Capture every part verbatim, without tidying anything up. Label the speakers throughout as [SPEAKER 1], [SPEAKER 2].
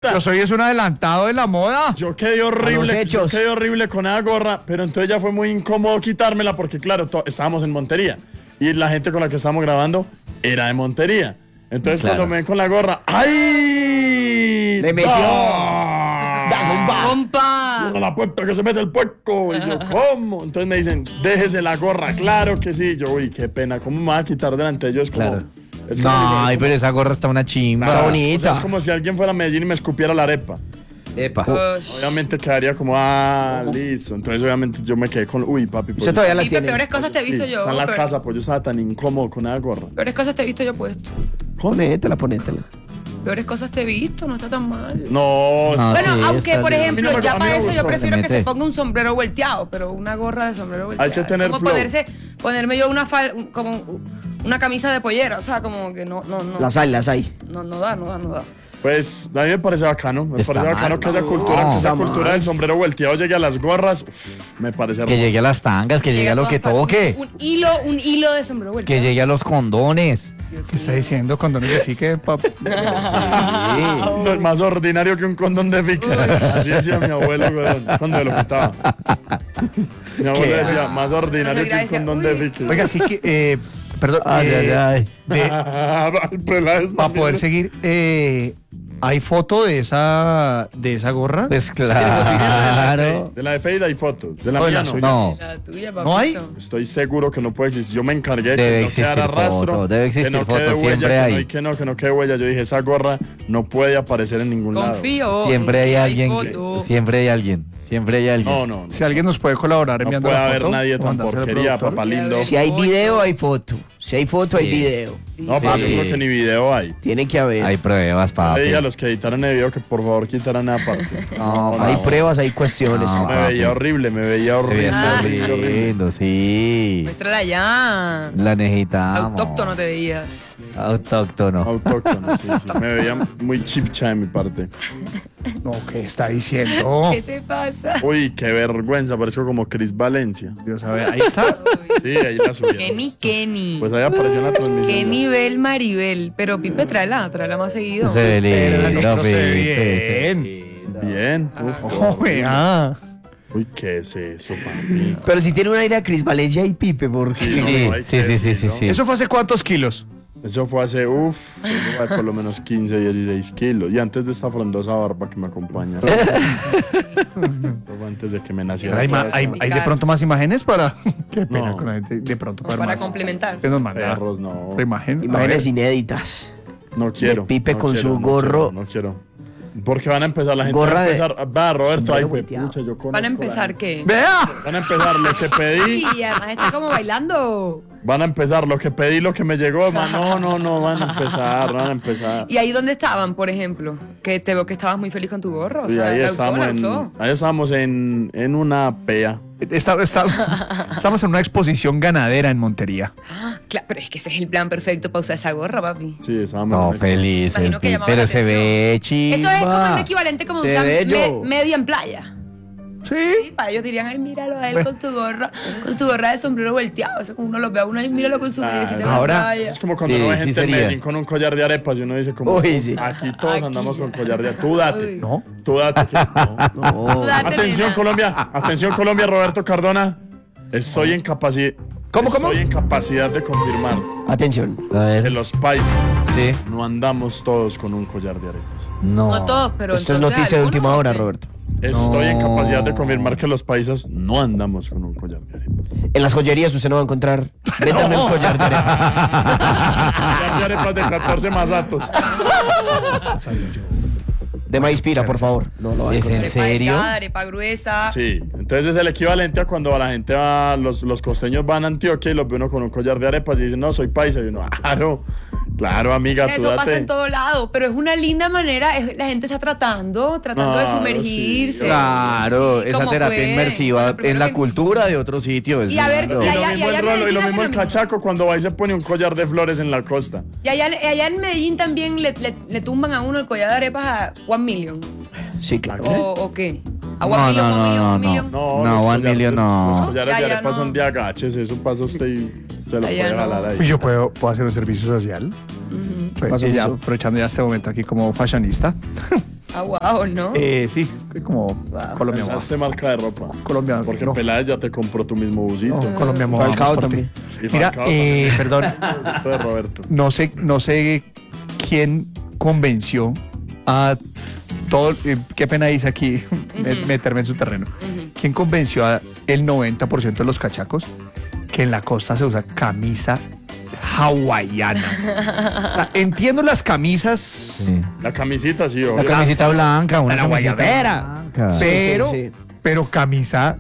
[SPEAKER 1] puta.
[SPEAKER 2] Yo soy es un adelantado de la moda.
[SPEAKER 1] Yo quedé horrible, yo quedé horrible con esa gorra, pero entonces ya fue muy incómodo quitármela porque claro, to- estábamos en Montería y la gente con la que estábamos grabando era de Montería. Entonces
[SPEAKER 3] Claro.
[SPEAKER 1] cuando me ven con la gorra, ¡ay!
[SPEAKER 4] Le metió.
[SPEAKER 5] ¡Compa!
[SPEAKER 1] Cierra la puerta que se mete el puerco. Y yo, ¿cómo? Entonces me dicen, déjese la gorra. Claro que sí. Yo, uy, qué pena. ¿Cómo me va a quitar delante de ellos? Como,
[SPEAKER 3] Claro.
[SPEAKER 1] es como-
[SPEAKER 3] No, ay, pero esa gorra está una chimba.
[SPEAKER 1] Claro,
[SPEAKER 4] Está bonita.
[SPEAKER 1] o sea, es como si alguien fuera a Medellín y me escupiera la arepa.
[SPEAKER 3] Epa.
[SPEAKER 1] Obviamente quedaría como, ah, listo. Entonces, obviamente, yo me quedé con, uy, papi.
[SPEAKER 4] Usted todavía la
[SPEAKER 5] Pipe,
[SPEAKER 4] tiene.
[SPEAKER 5] peores cosas te he visto
[SPEAKER 1] Sí,
[SPEAKER 5] yo.
[SPEAKER 1] está en la
[SPEAKER 5] peor-
[SPEAKER 1] casa, pues yo estaba tan incómodo con esa gorra.
[SPEAKER 5] Peores cosas te he visto yo puesto.
[SPEAKER 4] Ponétela, ponétela.
[SPEAKER 5] Peores cosas te he visto, no está tan mal.
[SPEAKER 1] No,
[SPEAKER 3] No,
[SPEAKER 5] Bueno,
[SPEAKER 3] sí,
[SPEAKER 5] aunque
[SPEAKER 3] está
[SPEAKER 5] por
[SPEAKER 3] bien.
[SPEAKER 5] ejemplo,
[SPEAKER 1] A mí no me-
[SPEAKER 5] ya
[SPEAKER 1] a mí
[SPEAKER 5] para
[SPEAKER 1] me
[SPEAKER 5] eso yo
[SPEAKER 1] gustó.
[SPEAKER 5] prefiero
[SPEAKER 3] Se
[SPEAKER 5] que se
[SPEAKER 3] mete.
[SPEAKER 5] ponga un sombrero volteado, pero una gorra de sombrero volteado.
[SPEAKER 1] Hay que tener
[SPEAKER 5] como
[SPEAKER 1] flow.
[SPEAKER 5] ponerse, ponerme yo una fal, un- como una camisa de pollera, o sea, como que no, no, no.
[SPEAKER 4] Las hay, las hay.
[SPEAKER 5] No, no da, no da, no da.
[SPEAKER 1] Pues a mí me parece bacano. Me
[SPEAKER 3] Está
[SPEAKER 1] parece bacano
[SPEAKER 3] mal,
[SPEAKER 1] que esa
[SPEAKER 3] no.
[SPEAKER 1] cultura, que esa
[SPEAKER 4] Está
[SPEAKER 1] cultura
[SPEAKER 4] mal.
[SPEAKER 1] del sombrero volteado llegue a las gorras. Uf, me parece
[SPEAKER 3] Que
[SPEAKER 1] hermoso.
[SPEAKER 3] llegue a las tangas, que llegue a lo que
[SPEAKER 5] todas partes.
[SPEAKER 3] toque.
[SPEAKER 5] Un, un hilo, un hilo de sombrero volteado.
[SPEAKER 3] Que llegue a los condones.
[SPEAKER 5] Dios
[SPEAKER 2] ¿Qué está
[SPEAKER 5] mío.
[SPEAKER 2] diciendo cuando no le fique, papá?
[SPEAKER 1] No, es más ordinario que un condón de fica. Así decía mi abuelo weón, cuando lo quitaba. Mi abuelo decía, más ordinario que un
[SPEAKER 5] Decía,
[SPEAKER 1] condón
[SPEAKER 5] uy.
[SPEAKER 1] de fica.
[SPEAKER 2] Oiga, sí que, eh, perdón,
[SPEAKER 3] Ay,
[SPEAKER 2] eh,
[SPEAKER 3] ay,
[SPEAKER 1] Peláez
[SPEAKER 2] para
[SPEAKER 1] también.
[SPEAKER 2] poder seguir, eh, ¿hay foto de esa, de esa gorra?
[SPEAKER 3] Pues
[SPEAKER 1] De la
[SPEAKER 3] claro.
[SPEAKER 1] de Feida hay fotos. De la
[SPEAKER 2] No, de
[SPEAKER 1] mía
[SPEAKER 2] la
[SPEAKER 1] no.
[SPEAKER 2] suya.
[SPEAKER 3] No.
[SPEAKER 5] La tuya,
[SPEAKER 2] ¿No hay?
[SPEAKER 5] papito.
[SPEAKER 1] Estoy seguro que no puede existir. Yo me encargué de
[SPEAKER 3] Debe
[SPEAKER 1] que no
[SPEAKER 3] existir
[SPEAKER 1] quedara rastro.
[SPEAKER 3] foto, debe
[SPEAKER 1] que no
[SPEAKER 3] existir
[SPEAKER 1] quede
[SPEAKER 3] foto,
[SPEAKER 1] huella,
[SPEAKER 3] siempre
[SPEAKER 1] que no,
[SPEAKER 3] hay.
[SPEAKER 1] hay que no, que no quede huella. Yo dije, esa gorra no puede aparecer en ningún lado.
[SPEAKER 5] Confío.
[SPEAKER 3] Siempre
[SPEAKER 5] en
[SPEAKER 3] hay
[SPEAKER 5] que
[SPEAKER 3] alguien.
[SPEAKER 5] foto.
[SPEAKER 3] Siempre hay alguien. Siempre hay alguien.
[SPEAKER 1] No, no, no.
[SPEAKER 2] Si alguien nos puede colaborar
[SPEAKER 1] No
[SPEAKER 2] enviando
[SPEAKER 1] puede
[SPEAKER 2] la
[SPEAKER 1] haber
[SPEAKER 2] foto.
[SPEAKER 1] nadie
[SPEAKER 2] o
[SPEAKER 1] tan
[SPEAKER 2] mandársela al
[SPEAKER 1] porquería,
[SPEAKER 2] productor.
[SPEAKER 1] papá lindo.
[SPEAKER 4] Si hay video, hay foto. Si hay foto, hay
[SPEAKER 3] Sí.
[SPEAKER 4] video.
[SPEAKER 1] No, papi,
[SPEAKER 3] Sí.
[SPEAKER 1] yo creo que ni video hay.
[SPEAKER 4] Tiene que haber.
[SPEAKER 3] Hay pruebas,
[SPEAKER 1] Le
[SPEAKER 3] papi.
[SPEAKER 1] dije a los que editaron el video que por favor quitaran esa parte.
[SPEAKER 3] No,
[SPEAKER 4] Hay
[SPEAKER 3] papi.
[SPEAKER 4] pruebas, hay cuestiones.
[SPEAKER 3] No.
[SPEAKER 1] Me
[SPEAKER 4] papi.
[SPEAKER 1] veía horrible, me veía
[SPEAKER 3] Se
[SPEAKER 1] horrible.
[SPEAKER 3] veía
[SPEAKER 5] Ah.
[SPEAKER 1] horrible, horrible.
[SPEAKER 3] lindo, sí.
[SPEAKER 5] Muéstrala ya.
[SPEAKER 3] La necesitamos.
[SPEAKER 5] Autóctono te veías.
[SPEAKER 3] Autóctono.
[SPEAKER 1] Autóctono, sí, sí. Me veía muy chipcha de mi parte.
[SPEAKER 2] No, ¿qué está diciendo?
[SPEAKER 5] ¿Qué te pasa?
[SPEAKER 1] Uy, qué vergüenza, parezco como Chris Valencia.
[SPEAKER 2] Dios, a ver, ahí está.
[SPEAKER 1] Sí, ahí la subí.
[SPEAKER 5] Kenny, Kenny.
[SPEAKER 1] Pues ahí apareció en la transmisión.
[SPEAKER 5] Qué nivel Maribel. Pero Pipe, tráela, tráela más seguido.
[SPEAKER 3] Se ve
[SPEAKER 2] Pero
[SPEAKER 3] lindo,
[SPEAKER 2] no se ve
[SPEAKER 3] Pipe,
[SPEAKER 2] bien.
[SPEAKER 3] se ve lindo.
[SPEAKER 1] Bien. Uf,
[SPEAKER 2] Oh, vea.
[SPEAKER 1] Uy, ¿qué es eso, papi?
[SPEAKER 4] Pero si tiene un aire a Cris Valencia y Pipe, porque
[SPEAKER 1] Sí, no,
[SPEAKER 3] Sí,
[SPEAKER 1] no hay
[SPEAKER 3] sí,
[SPEAKER 1] que
[SPEAKER 3] sí, sí, sí,
[SPEAKER 1] decirlo.
[SPEAKER 3] sí.
[SPEAKER 2] ¿Eso fue hace cuántos kilos?
[SPEAKER 1] Eso fue hace, uff, por lo menos quince, dieciséis kilos. Y antes de esta frondosa barba que me acompaña. Eso fue antes de que me naciera.
[SPEAKER 2] ¿Hay,
[SPEAKER 1] todo
[SPEAKER 2] ma-
[SPEAKER 1] eso.
[SPEAKER 2] hay, hay de pronto más imágenes para...? Qué pena
[SPEAKER 1] No.
[SPEAKER 2] con la gente. De pronto para,
[SPEAKER 5] Para
[SPEAKER 2] más.
[SPEAKER 5] complementar.
[SPEAKER 2] ¿Qué nos manda?
[SPEAKER 1] Perros, no.
[SPEAKER 2] La imagen. A
[SPEAKER 4] imágenes
[SPEAKER 2] ver.
[SPEAKER 4] inéditas.
[SPEAKER 1] No quiero.
[SPEAKER 4] de Pipe
[SPEAKER 1] no
[SPEAKER 4] con
[SPEAKER 1] quiero,
[SPEAKER 4] su
[SPEAKER 1] no
[SPEAKER 4] gorro.
[SPEAKER 1] quiero, no quiero. Porque van a empezar la gente
[SPEAKER 4] Gorra
[SPEAKER 1] va a
[SPEAKER 4] de-
[SPEAKER 1] empezar. Va, Roberto, ay,
[SPEAKER 4] sombrero
[SPEAKER 1] güey,
[SPEAKER 4] volteado.
[SPEAKER 1] pucha, yo conozco
[SPEAKER 5] ¿Van a
[SPEAKER 1] la
[SPEAKER 5] empezar
[SPEAKER 1] gente.
[SPEAKER 5] qué?
[SPEAKER 2] ¡Vea!
[SPEAKER 1] Van a empezar lo que pedí.
[SPEAKER 5] Y además está como bailando.
[SPEAKER 1] Van a empezar lo que pedí, lo que me llegó. Man, no, no, no, van a empezar, van a empezar.
[SPEAKER 5] ¿Y ahí dónde estaban, por ejemplo? Que te veo que estabas muy feliz con tu gorro. O
[SPEAKER 1] Y
[SPEAKER 5] sea,
[SPEAKER 1] ahí
[SPEAKER 5] la usó,
[SPEAKER 1] estamos,
[SPEAKER 5] la
[SPEAKER 1] en,
[SPEAKER 5] usó.
[SPEAKER 1] ahí estamos en, en una pea.
[SPEAKER 2] Está- está- estamos en una exposición ganadera en Montería.
[SPEAKER 5] Ah, claro, pero es que ese es el plan perfecto para usar esa gorra, papi.
[SPEAKER 1] Sí, estábamos
[SPEAKER 3] No,
[SPEAKER 1] en una-
[SPEAKER 3] feliz.
[SPEAKER 5] Imagino que
[SPEAKER 3] Pipe,
[SPEAKER 5] llamaba
[SPEAKER 3] pero
[SPEAKER 5] la
[SPEAKER 3] se
[SPEAKER 5] atención.
[SPEAKER 3] ve chimba.
[SPEAKER 5] Eso es como el equivalente como
[SPEAKER 4] Se
[SPEAKER 5] usar
[SPEAKER 4] ve
[SPEAKER 5] me-
[SPEAKER 4] yo.
[SPEAKER 5] media en playa.
[SPEAKER 2] Sí.
[SPEAKER 5] Sí, para ellos dirían, ay, míralo a él con su gorra, con su gorra de sombrero volteado. Eso como uno lo ve a uno, ay, míralo con su
[SPEAKER 1] Ah,
[SPEAKER 5] mediecita en
[SPEAKER 2] ahora-
[SPEAKER 5] la playa.
[SPEAKER 1] Es como cuando
[SPEAKER 3] Sí,
[SPEAKER 1] uno ve
[SPEAKER 3] sí
[SPEAKER 1] gente en
[SPEAKER 3] sería.
[SPEAKER 1] Medellín con un collar de arepas y uno dice como,
[SPEAKER 4] Uy, sí.
[SPEAKER 1] aquí todos
[SPEAKER 5] Aquí
[SPEAKER 1] andamos
[SPEAKER 5] ya.
[SPEAKER 1] con collar de arepas. Tú date,
[SPEAKER 5] Uy.
[SPEAKER 2] ¿No?
[SPEAKER 1] tú date. que- no.
[SPEAKER 4] No.
[SPEAKER 5] Date,
[SPEAKER 1] Atención
[SPEAKER 5] nena.
[SPEAKER 1] Colombia, atención Colombia, Roberto Cardona. Estoy en capacidad.
[SPEAKER 4] ¿Cómo, cómo?
[SPEAKER 1] Estoy en capacidad de confirmar
[SPEAKER 4] Atención.
[SPEAKER 3] A
[SPEAKER 1] que
[SPEAKER 3] ver.
[SPEAKER 1] los países
[SPEAKER 3] Sí.
[SPEAKER 1] no andamos todos con un collar de arepas.
[SPEAKER 3] No.
[SPEAKER 5] No todos, pero
[SPEAKER 4] Esto es
[SPEAKER 5] entonces
[SPEAKER 4] noticia de
[SPEAKER 5] algunos,
[SPEAKER 4] última hora,
[SPEAKER 5] ¿o qué?
[SPEAKER 4] Roberto.
[SPEAKER 1] Estoy en
[SPEAKER 3] No.
[SPEAKER 1] capacidad de confirmar que los países no andamos con un collar de arepas.
[SPEAKER 4] En las joyerías usted no va a encontrar. Véndame un collar de arepa.
[SPEAKER 1] Collar de arepas de catorce masatos.
[SPEAKER 4] De maíz pira, por favor. No lo va a
[SPEAKER 3] ¿Es en
[SPEAKER 4] encontrar.
[SPEAKER 5] Arepa
[SPEAKER 3] serio?
[SPEAKER 5] delgada, arepa gruesa.
[SPEAKER 1] Sí, entonces es el equivalente a cuando la gente va, los, los costeños van a Antioquia y los ve uno con un collar de arepas y dicen, no, soy paisa. Y uno, claro, claro, amiga, tú
[SPEAKER 5] Eso pasa
[SPEAKER 1] date.
[SPEAKER 5] en todo lado, pero es una linda manera, es- la gente está tratando, tratando de
[SPEAKER 1] Claro,
[SPEAKER 5] sumergirse.
[SPEAKER 1] sí.
[SPEAKER 3] Claro,
[SPEAKER 5] Sí,
[SPEAKER 3] esa
[SPEAKER 5] como
[SPEAKER 3] terapia
[SPEAKER 5] puede.
[SPEAKER 3] inmersiva
[SPEAKER 5] Bueno, primero
[SPEAKER 3] en la
[SPEAKER 5] que-
[SPEAKER 3] cultura de otro sitio. es
[SPEAKER 5] Y a ver,
[SPEAKER 3] lindo.
[SPEAKER 5] y
[SPEAKER 1] Y
[SPEAKER 5] allá-
[SPEAKER 1] lo mismo
[SPEAKER 5] allá
[SPEAKER 1] el
[SPEAKER 5] en
[SPEAKER 1] rolo y lo
[SPEAKER 5] Medellín
[SPEAKER 1] mismo el
[SPEAKER 5] hacen lo mismo.
[SPEAKER 1] cachaco cuando va y se pone un collar de flores en la costa.
[SPEAKER 5] Y allá, allá en Medellín también le, le- le tumban a uno el collar de arepas a One Million.
[SPEAKER 4] Sí, claro.
[SPEAKER 5] ¿O, o qué? A
[SPEAKER 3] No,
[SPEAKER 5] One Million,
[SPEAKER 3] no,
[SPEAKER 5] One Million,
[SPEAKER 3] no,
[SPEAKER 5] One
[SPEAKER 3] no.
[SPEAKER 5] Million.
[SPEAKER 1] No,
[SPEAKER 3] No,
[SPEAKER 1] los
[SPEAKER 3] One
[SPEAKER 1] collares-
[SPEAKER 3] Million no.
[SPEAKER 1] Los collares
[SPEAKER 5] Ya,
[SPEAKER 1] de
[SPEAKER 5] ya
[SPEAKER 1] arepas
[SPEAKER 5] no.
[SPEAKER 1] son de agaches, eso pasa usted y se lo
[SPEAKER 5] Allá
[SPEAKER 1] puede
[SPEAKER 5] no.
[SPEAKER 1] jalar ahí.
[SPEAKER 2] Y yo puedo, puedo hacer un servicio social. Pues,
[SPEAKER 4] Paso
[SPEAKER 2] y ya,
[SPEAKER 4] uso.
[SPEAKER 2] aprovechando ya este momento aquí como fashionista.
[SPEAKER 5] Ah, wow, ¿no?
[SPEAKER 2] Eh, sí, como
[SPEAKER 5] Wow.
[SPEAKER 2] Colombia.
[SPEAKER 1] Esa
[SPEAKER 2] Moda.
[SPEAKER 1] se marca de ropa.
[SPEAKER 2] Colombia,
[SPEAKER 1] Porque
[SPEAKER 2] no.
[SPEAKER 1] Peláez ya te compró tu mismo busito.
[SPEAKER 2] No, Colombia Moda.
[SPEAKER 4] Falcao
[SPEAKER 2] vamos por ti.
[SPEAKER 4] también.
[SPEAKER 1] Y
[SPEAKER 2] Mira,
[SPEAKER 1] Falcao
[SPEAKER 2] eh,
[SPEAKER 1] también.
[SPEAKER 2] perdón,
[SPEAKER 1] Esto de Roberto.
[SPEAKER 2] no sé, no sé quién convenció a todo, eh, qué pena dice aquí me-
[SPEAKER 5] Ujú.
[SPEAKER 2] meterme en su terreno.
[SPEAKER 5] Ujú.
[SPEAKER 2] ¿Quién convenció a el noventa por ciento de los cachacos que en la costa se usa camisa hawaiana? O sea, entiendo las camisas,
[SPEAKER 3] Sí.
[SPEAKER 1] La camisita, sí,
[SPEAKER 3] La
[SPEAKER 1] obvio.
[SPEAKER 3] camisita blanca, una
[SPEAKER 2] La
[SPEAKER 3] camiseta
[SPEAKER 2] guayabera.
[SPEAKER 3] blanca.
[SPEAKER 4] Sí,
[SPEAKER 2] pero,
[SPEAKER 4] sí.
[SPEAKER 2] pero camisa,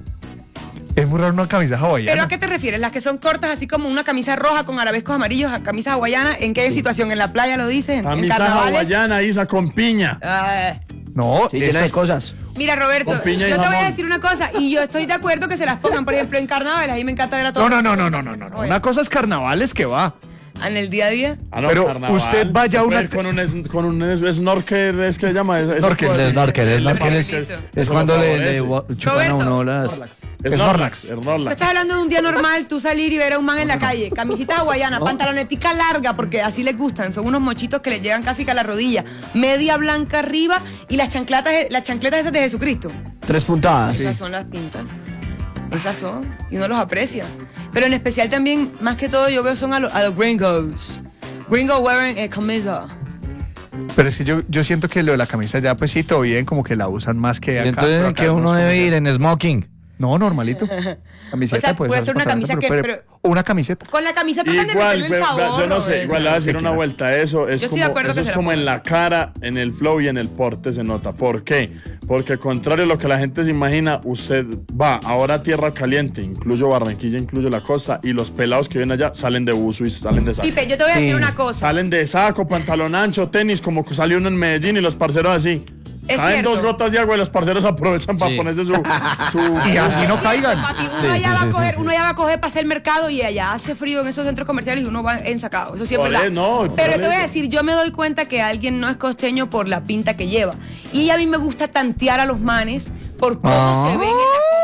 [SPEAKER 2] es muy raro una camisa hawaiana.
[SPEAKER 5] ¿Pero a qué te refieres? Las que son cortas, así como una camisa roja con arabescos amarillos, camisa hawaiana, ¿en qué situación? ¿En la playa lo dices? ¿En, en
[SPEAKER 1] Camisa
[SPEAKER 5] carnavales?
[SPEAKER 1] hawaiana, Isa, con piña.
[SPEAKER 5] Ah,
[SPEAKER 2] No,
[SPEAKER 4] Sí, llena de
[SPEAKER 2] estas-
[SPEAKER 4] cosas.
[SPEAKER 5] mira, Roberto,
[SPEAKER 1] Con piña y
[SPEAKER 5] yo te voy a
[SPEAKER 1] jamón.
[SPEAKER 5] decir una cosa, y yo estoy de acuerdo que se las pongan, por ejemplo, en carnavales, ahí me encanta ver a todos.
[SPEAKER 2] no, no, no, no, no, no, no.
[SPEAKER 5] Oye.
[SPEAKER 2] Una cosa es carnavales que va.
[SPEAKER 5] En el día a día.
[SPEAKER 1] Ah, no,
[SPEAKER 2] Pero
[SPEAKER 1] carnaval.
[SPEAKER 2] usted vaya
[SPEAKER 1] Se
[SPEAKER 2] a
[SPEAKER 1] puede
[SPEAKER 2] una-
[SPEAKER 1] ir con un, es- con un es- snorkel, es que se llama. Es,
[SPEAKER 2] Snorkel.
[SPEAKER 1] es-
[SPEAKER 3] El snorkel, el snorkel es,
[SPEAKER 5] Eso
[SPEAKER 3] es
[SPEAKER 1] lo
[SPEAKER 3] cuando le, le
[SPEAKER 1] favorece.
[SPEAKER 3] chupan a
[SPEAKER 5] Roberto.
[SPEAKER 3] uno las...
[SPEAKER 1] Snorlax.
[SPEAKER 2] Snorlax.
[SPEAKER 5] Tú
[SPEAKER 1] Snorlax.
[SPEAKER 5] estás hablando de un día normal, tú salir y ver a un man en la calle, camisita hawaiana, pantalonetica larga, porque así les gustan, son unos mochitos que les llegan casi que a la rodilla, media blanca arriba y las chancletas, las chancletas esas de Jesucristo.
[SPEAKER 4] Tres puntadas.
[SPEAKER 5] Esas son las pintas. Esas son. Y uno los aprecia. Pero en especial también, más que todo, yo veo son a, lo- a los gringos. Gringo wearing a camisa.
[SPEAKER 2] Pero es que yo, yo siento que lo de la camisa ya, pues sí, todo bien, como que la usan más que
[SPEAKER 3] Y
[SPEAKER 2] acá.
[SPEAKER 3] entonces,
[SPEAKER 2] pero
[SPEAKER 3] ¿en
[SPEAKER 2] acá
[SPEAKER 3] qué
[SPEAKER 2] no es
[SPEAKER 3] uno
[SPEAKER 2] como
[SPEAKER 3] debe
[SPEAKER 2] ya-
[SPEAKER 3] ir? En smoking.
[SPEAKER 2] No, normalito. Camiseta
[SPEAKER 5] O sea, puede
[SPEAKER 2] ser
[SPEAKER 5] ser una
[SPEAKER 2] pantaloneta,
[SPEAKER 5] camisa que-
[SPEAKER 2] pero-
[SPEAKER 5] pero-
[SPEAKER 2] o una camiseta.
[SPEAKER 5] Con la camisa tratan de
[SPEAKER 1] Igual,
[SPEAKER 5] meterle el
[SPEAKER 1] ve- ve-
[SPEAKER 5] sabor.
[SPEAKER 1] yo no sé,
[SPEAKER 5] Roberto.
[SPEAKER 1] igual le voy a decir
[SPEAKER 2] Que
[SPEAKER 1] una
[SPEAKER 2] quiera.
[SPEAKER 1] vuelta. Eso es
[SPEAKER 5] Yo estoy de
[SPEAKER 1] como,
[SPEAKER 5] acuerdo
[SPEAKER 1] eso
[SPEAKER 5] que
[SPEAKER 1] es
[SPEAKER 5] se la
[SPEAKER 1] como en
[SPEAKER 5] ponga.
[SPEAKER 1] la cara, en el flow y en el porte se nota. ¿Por qué? Porque contrario a lo que la gente se imagina, usted va ahora a tierra caliente, incluyo Barranquilla, incluyo la costa, y los pelados que vienen allá salen de buzo y salen de saco.
[SPEAKER 5] Pipe, yo te voy a decir
[SPEAKER 2] Sí.
[SPEAKER 5] una cosa.
[SPEAKER 1] Salen de saco, pantalón ancho, tenis, como que salió uno en Medellín y los parceros así.
[SPEAKER 5] Es
[SPEAKER 1] Caen
[SPEAKER 5] cierto.
[SPEAKER 1] dos gotas de agua y los parceros aprovechan para
[SPEAKER 3] Sí.
[SPEAKER 1] ponerse su... su
[SPEAKER 2] Y así
[SPEAKER 5] Es
[SPEAKER 2] no
[SPEAKER 5] cierto,
[SPEAKER 2] caigan.
[SPEAKER 5] papi, uno
[SPEAKER 3] Sí,
[SPEAKER 5] allá
[SPEAKER 3] sí,
[SPEAKER 5] va a
[SPEAKER 3] sí,
[SPEAKER 5] coger,
[SPEAKER 3] sí, sí.
[SPEAKER 5] uno allá va a coger para hacer mercado y allá hace frío en esos centros comerciales y uno va ensacado. Eso siempre
[SPEAKER 1] Por
[SPEAKER 5] la.
[SPEAKER 1] eso, no,
[SPEAKER 5] Pero
[SPEAKER 1] por
[SPEAKER 5] te voy a
[SPEAKER 1] eso.
[SPEAKER 5] decir, yo me doy cuenta que alguien no es costeño por la pinta que lleva. Y a mí me gusta tantear a los manes por cómo
[SPEAKER 3] Ah.
[SPEAKER 5] se ven en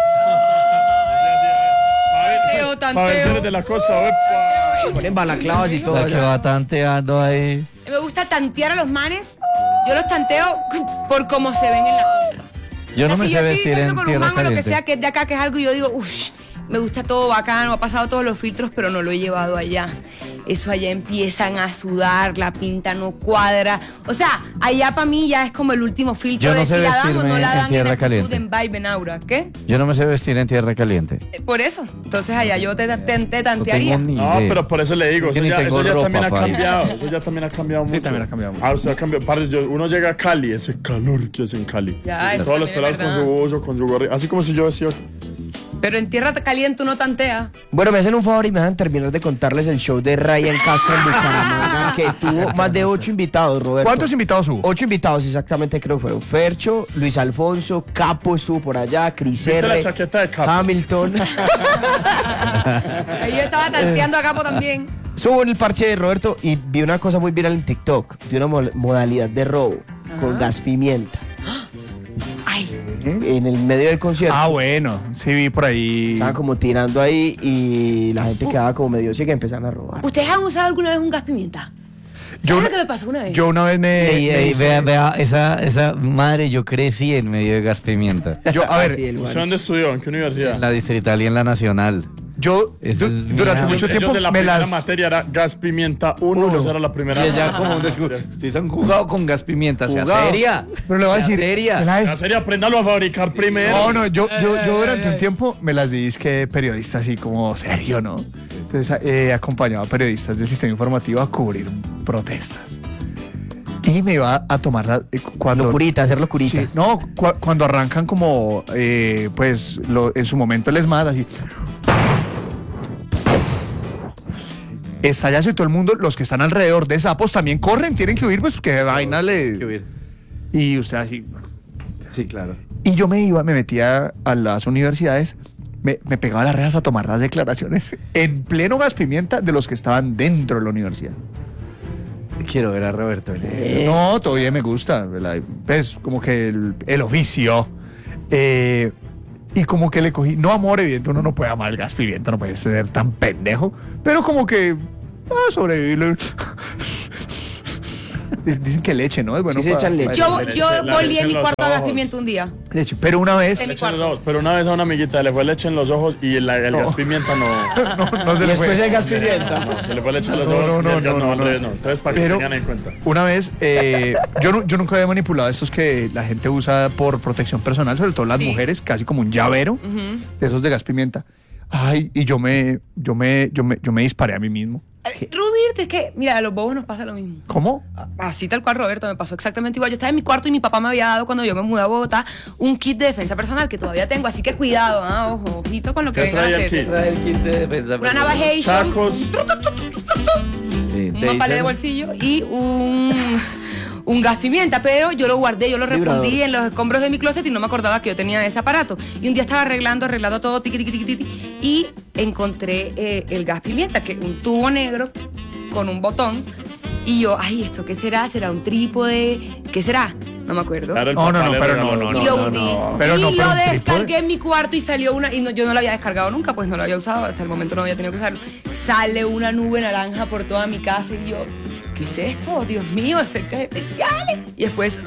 [SPEAKER 5] Tanteo,
[SPEAKER 1] Para
[SPEAKER 5] tanteo.
[SPEAKER 1] ver si eres de la costa, ¡epa!
[SPEAKER 4] Ponen balaclavas y todo.
[SPEAKER 3] La que
[SPEAKER 4] allá.
[SPEAKER 3] va tanteando ahí.
[SPEAKER 5] la costa. Me gusta tantear a los manes. Yo los tanteo por cómo se ven en la costa.
[SPEAKER 3] Yo no
[SPEAKER 5] O sea,
[SPEAKER 3] me
[SPEAKER 5] si
[SPEAKER 3] sé
[SPEAKER 5] yo estoy
[SPEAKER 3] vestir
[SPEAKER 5] saliendo
[SPEAKER 3] en
[SPEAKER 5] con un
[SPEAKER 3] tierra
[SPEAKER 5] man o lo que
[SPEAKER 3] caliente.
[SPEAKER 5] sea que es de acá, que es algo, y yo digo, uff, me gusta todo bacano, ha pasado todos los filtros, pero no lo he llevado allá. Eso allá empiezan a sudar, la pinta no cuadra. O sea, allá para mí ya es como el último filtro
[SPEAKER 3] Yo no
[SPEAKER 5] de
[SPEAKER 3] sé
[SPEAKER 5] si la dan o
[SPEAKER 3] vestirme
[SPEAKER 5] no la
[SPEAKER 3] en
[SPEAKER 5] dan en
[SPEAKER 3] tierra
[SPEAKER 5] actitud,
[SPEAKER 3] caliente.
[SPEAKER 5] en vibe, en aura. ¿Qué?
[SPEAKER 3] Yo no me sé vestir en tierra caliente.
[SPEAKER 5] Eh, Por eso. Entonces allá yo te, te, te
[SPEAKER 3] No
[SPEAKER 5] tantearía.
[SPEAKER 3] tengo ni
[SPEAKER 1] No,
[SPEAKER 3] idea.
[SPEAKER 1] pero por eso le digo,
[SPEAKER 3] Yo
[SPEAKER 1] eso
[SPEAKER 3] ni
[SPEAKER 1] ya,
[SPEAKER 3] tengo
[SPEAKER 1] eso ya
[SPEAKER 3] ropa,
[SPEAKER 1] también ha
[SPEAKER 3] pa' ir.
[SPEAKER 1] cambiado, eso ya también ha cambiado mucho.
[SPEAKER 2] también ha cambiado mucho.
[SPEAKER 1] Ah, usted ha cambiado. Parce, yo- uno llega a Cali, ese calor que hace en Cali.
[SPEAKER 5] Ya, eso
[SPEAKER 1] Todos los
[SPEAKER 5] también es
[SPEAKER 1] pelados con
[SPEAKER 5] verdad.
[SPEAKER 1] su buzo, con su gorri, así como si yo decía.
[SPEAKER 5] Pero en tierra caliente uno tantea.
[SPEAKER 4] Bueno, me hacen un favor y me dejan terminar de contarles el show de Ryan Castro en Bucaramanga, que tuvo más de ocho invitados, Roberto.
[SPEAKER 2] ¿Cuántos invitados hubo?
[SPEAKER 4] Ocho invitados exactamente, creo que fueron Fercho, Luis Alfonso, Capo estuvo por allá, Cris
[SPEAKER 1] ¿Viste la
[SPEAKER 4] R,
[SPEAKER 1] chaqueta de Capo?
[SPEAKER 4] Hamilton.
[SPEAKER 5] Ahí yo estaba tanteando a capo también.
[SPEAKER 4] Subo en el parche de Roberto y vi una cosa muy viral en TikTok, de una mo- modalidad de robo con gas pimienta
[SPEAKER 5] Ay,
[SPEAKER 4] en el medio del concierto.
[SPEAKER 2] Ah, bueno, sí vi por ahí.
[SPEAKER 4] Estaban como tirando ahí y la gente
[SPEAKER 5] Uh.
[SPEAKER 4] quedaba como medio ciega y empezaron a robar.
[SPEAKER 5] ¿ustedes han usado alguna vez un gas pimienta?
[SPEAKER 2] Yo
[SPEAKER 5] ¿Sabes
[SPEAKER 2] una-
[SPEAKER 5] lo que me pasó una vez?
[SPEAKER 2] Yo una vez me...
[SPEAKER 4] Leí
[SPEAKER 2] me
[SPEAKER 3] Ey,
[SPEAKER 2] hice-
[SPEAKER 3] vea, vea, esa, esa madre, yo crecí en medio de gas pimienta.
[SPEAKER 2] yo, a ver,
[SPEAKER 4] Así el
[SPEAKER 1] ¿Usted
[SPEAKER 4] man.
[SPEAKER 1] dónde estudió? ¿En qué universidad?
[SPEAKER 3] En la distrital y en la nacional.
[SPEAKER 2] yo
[SPEAKER 3] Eso
[SPEAKER 2] du-
[SPEAKER 3] es
[SPEAKER 2] durante
[SPEAKER 3] mira.
[SPEAKER 2] mucho
[SPEAKER 1] Ellos
[SPEAKER 2] tiempo
[SPEAKER 1] de la
[SPEAKER 2] me
[SPEAKER 1] primera
[SPEAKER 2] las...
[SPEAKER 1] materia era gas pimienta uno, esa era la primera.
[SPEAKER 3] Y ella como un descubre. Ustedes han jugado con gas pimienta, sea
[SPEAKER 2] Jugado.
[SPEAKER 3] seria.
[SPEAKER 2] Pero le voy a
[SPEAKER 3] Sea
[SPEAKER 2] decir...
[SPEAKER 3] seria.
[SPEAKER 2] me las-
[SPEAKER 1] La serie apréndalo a fabricar primero.
[SPEAKER 2] No, no, yo, yo, yo durante un tiempo me las di es que periodista así como serio, ¿no? Entonces he acompañado a periodistas del sistema informativo a cubrir protestas. Y me iba a tomar la- eh, cuando...
[SPEAKER 4] Locurita, hacer locuritas.
[SPEAKER 2] Sí, no, cu- cuando arrancan como, eh, pues, lo- en su momento el ESMAD, así... Estallazo y todo el mundo, los que están alrededor de sapos también corren, tienen que huir, pues, porque de vaina le... Y usted así...
[SPEAKER 3] Sí, claro.
[SPEAKER 2] Y yo me iba, me metía a las universidades, me, me pegaba a las rejas a tomar las declaraciones en pleno gas pimienta de los que estaban dentro de la universidad.
[SPEAKER 3] Quiero ver a Roberto.
[SPEAKER 2] No, todavía me gusta, ¿verdad? Pues como que el, el oficio. eh, y como que le cogí, no amor, evidente, uno no puede amar el gas pimienta, no puede ser tan pendejo, pero como que, ah, sobrevivirlo. Dicen que leche, ¿no? Es bueno.
[SPEAKER 4] Sí se
[SPEAKER 2] para-
[SPEAKER 4] echan leche.
[SPEAKER 5] Yo,
[SPEAKER 1] leche,
[SPEAKER 5] yo
[SPEAKER 1] la
[SPEAKER 5] volví
[SPEAKER 1] leche
[SPEAKER 5] en mi
[SPEAKER 1] en los
[SPEAKER 5] cuarto a gas
[SPEAKER 1] ojos.
[SPEAKER 5] pimienta un día.
[SPEAKER 2] Leche. Pero una vez.
[SPEAKER 5] En mi
[SPEAKER 1] Leche en los
[SPEAKER 5] cuarto.
[SPEAKER 1] ojos. Pero una vez a una amiguita le fue leche en los ojos y el, el gas pimienta no.
[SPEAKER 2] no, no se
[SPEAKER 4] Y
[SPEAKER 2] le
[SPEAKER 4] después
[SPEAKER 2] fue.
[SPEAKER 4] el gas pimienta.
[SPEAKER 1] no, se le fue leche en los
[SPEAKER 2] No,
[SPEAKER 1] ojos.
[SPEAKER 2] no,
[SPEAKER 1] y
[SPEAKER 2] no,
[SPEAKER 1] el gas-
[SPEAKER 2] no, no,
[SPEAKER 1] al revés,
[SPEAKER 2] no.
[SPEAKER 1] no. Entonces, para que
[SPEAKER 2] Pero-
[SPEAKER 1] tengan en cuenta.
[SPEAKER 2] Una vez, eh, yo, no- yo nunca había manipulado estos que la gente usa por protección personal, sobre todo las
[SPEAKER 5] Sí.
[SPEAKER 2] mujeres, casi como un llavero, de esos de gas pimienta. Ay, y yo me, yo me, yo me, yo me disparé a mí mismo.
[SPEAKER 5] Eh, Roberto, es que, mira, a los bobos nos pasa lo mismo.
[SPEAKER 2] ¿Cómo?
[SPEAKER 5] Así tal cual, Roberto, me pasó exactamente igual. Yo estaba en mi cuarto y mi papá me había dado, cuando yo me mudé a Bogotá, un kit de defensa personal que todavía tengo. Así que cuidado, ¿ah? Ojo, ojito con lo que
[SPEAKER 1] ¿Qué
[SPEAKER 5] vengan a
[SPEAKER 1] trae el
[SPEAKER 5] hacer.
[SPEAKER 1] kit?
[SPEAKER 3] Trae el kit de defensa.
[SPEAKER 5] Una navajation,
[SPEAKER 1] Chacos.
[SPEAKER 3] Sí,
[SPEAKER 5] un
[SPEAKER 3] te
[SPEAKER 5] mapale de
[SPEAKER 3] dicen-
[SPEAKER 5] bolsillo y un, un gas pimienta, pero yo lo guardé, yo lo refundí
[SPEAKER 4] Vibrador.
[SPEAKER 5] en los escombros de mi closet y no me acordaba que yo tenía ese aparato. Y un día estaba arreglando, arreglando todo, tiqui, tiqui, tiqui, tiqui, y encontré eh, el gas pimienta, que un tubo negro con un botón. Y yo, ay, ¿esto qué será? ¿Será un trípode? ¿Qué será? No me acuerdo.
[SPEAKER 1] Claro, el
[SPEAKER 2] No, no,
[SPEAKER 1] papá
[SPEAKER 2] no,
[SPEAKER 1] le
[SPEAKER 2] pero
[SPEAKER 1] regaló-
[SPEAKER 2] no, no,
[SPEAKER 5] y
[SPEAKER 2] no,
[SPEAKER 5] lo
[SPEAKER 2] no,
[SPEAKER 5] hundí.
[SPEAKER 2] no. Pero
[SPEAKER 5] y
[SPEAKER 2] no, pero
[SPEAKER 5] lo
[SPEAKER 2] un trípode.
[SPEAKER 5] descargué en mi cuarto y salió una. Y no, yo no lo había descargado nunca, pues no lo había usado. Hasta el momento no había tenido que usarlo. Sale una nube naranja por toda mi casa y yo, ¿qué es esto? Dios mío, efectos especiales. Y después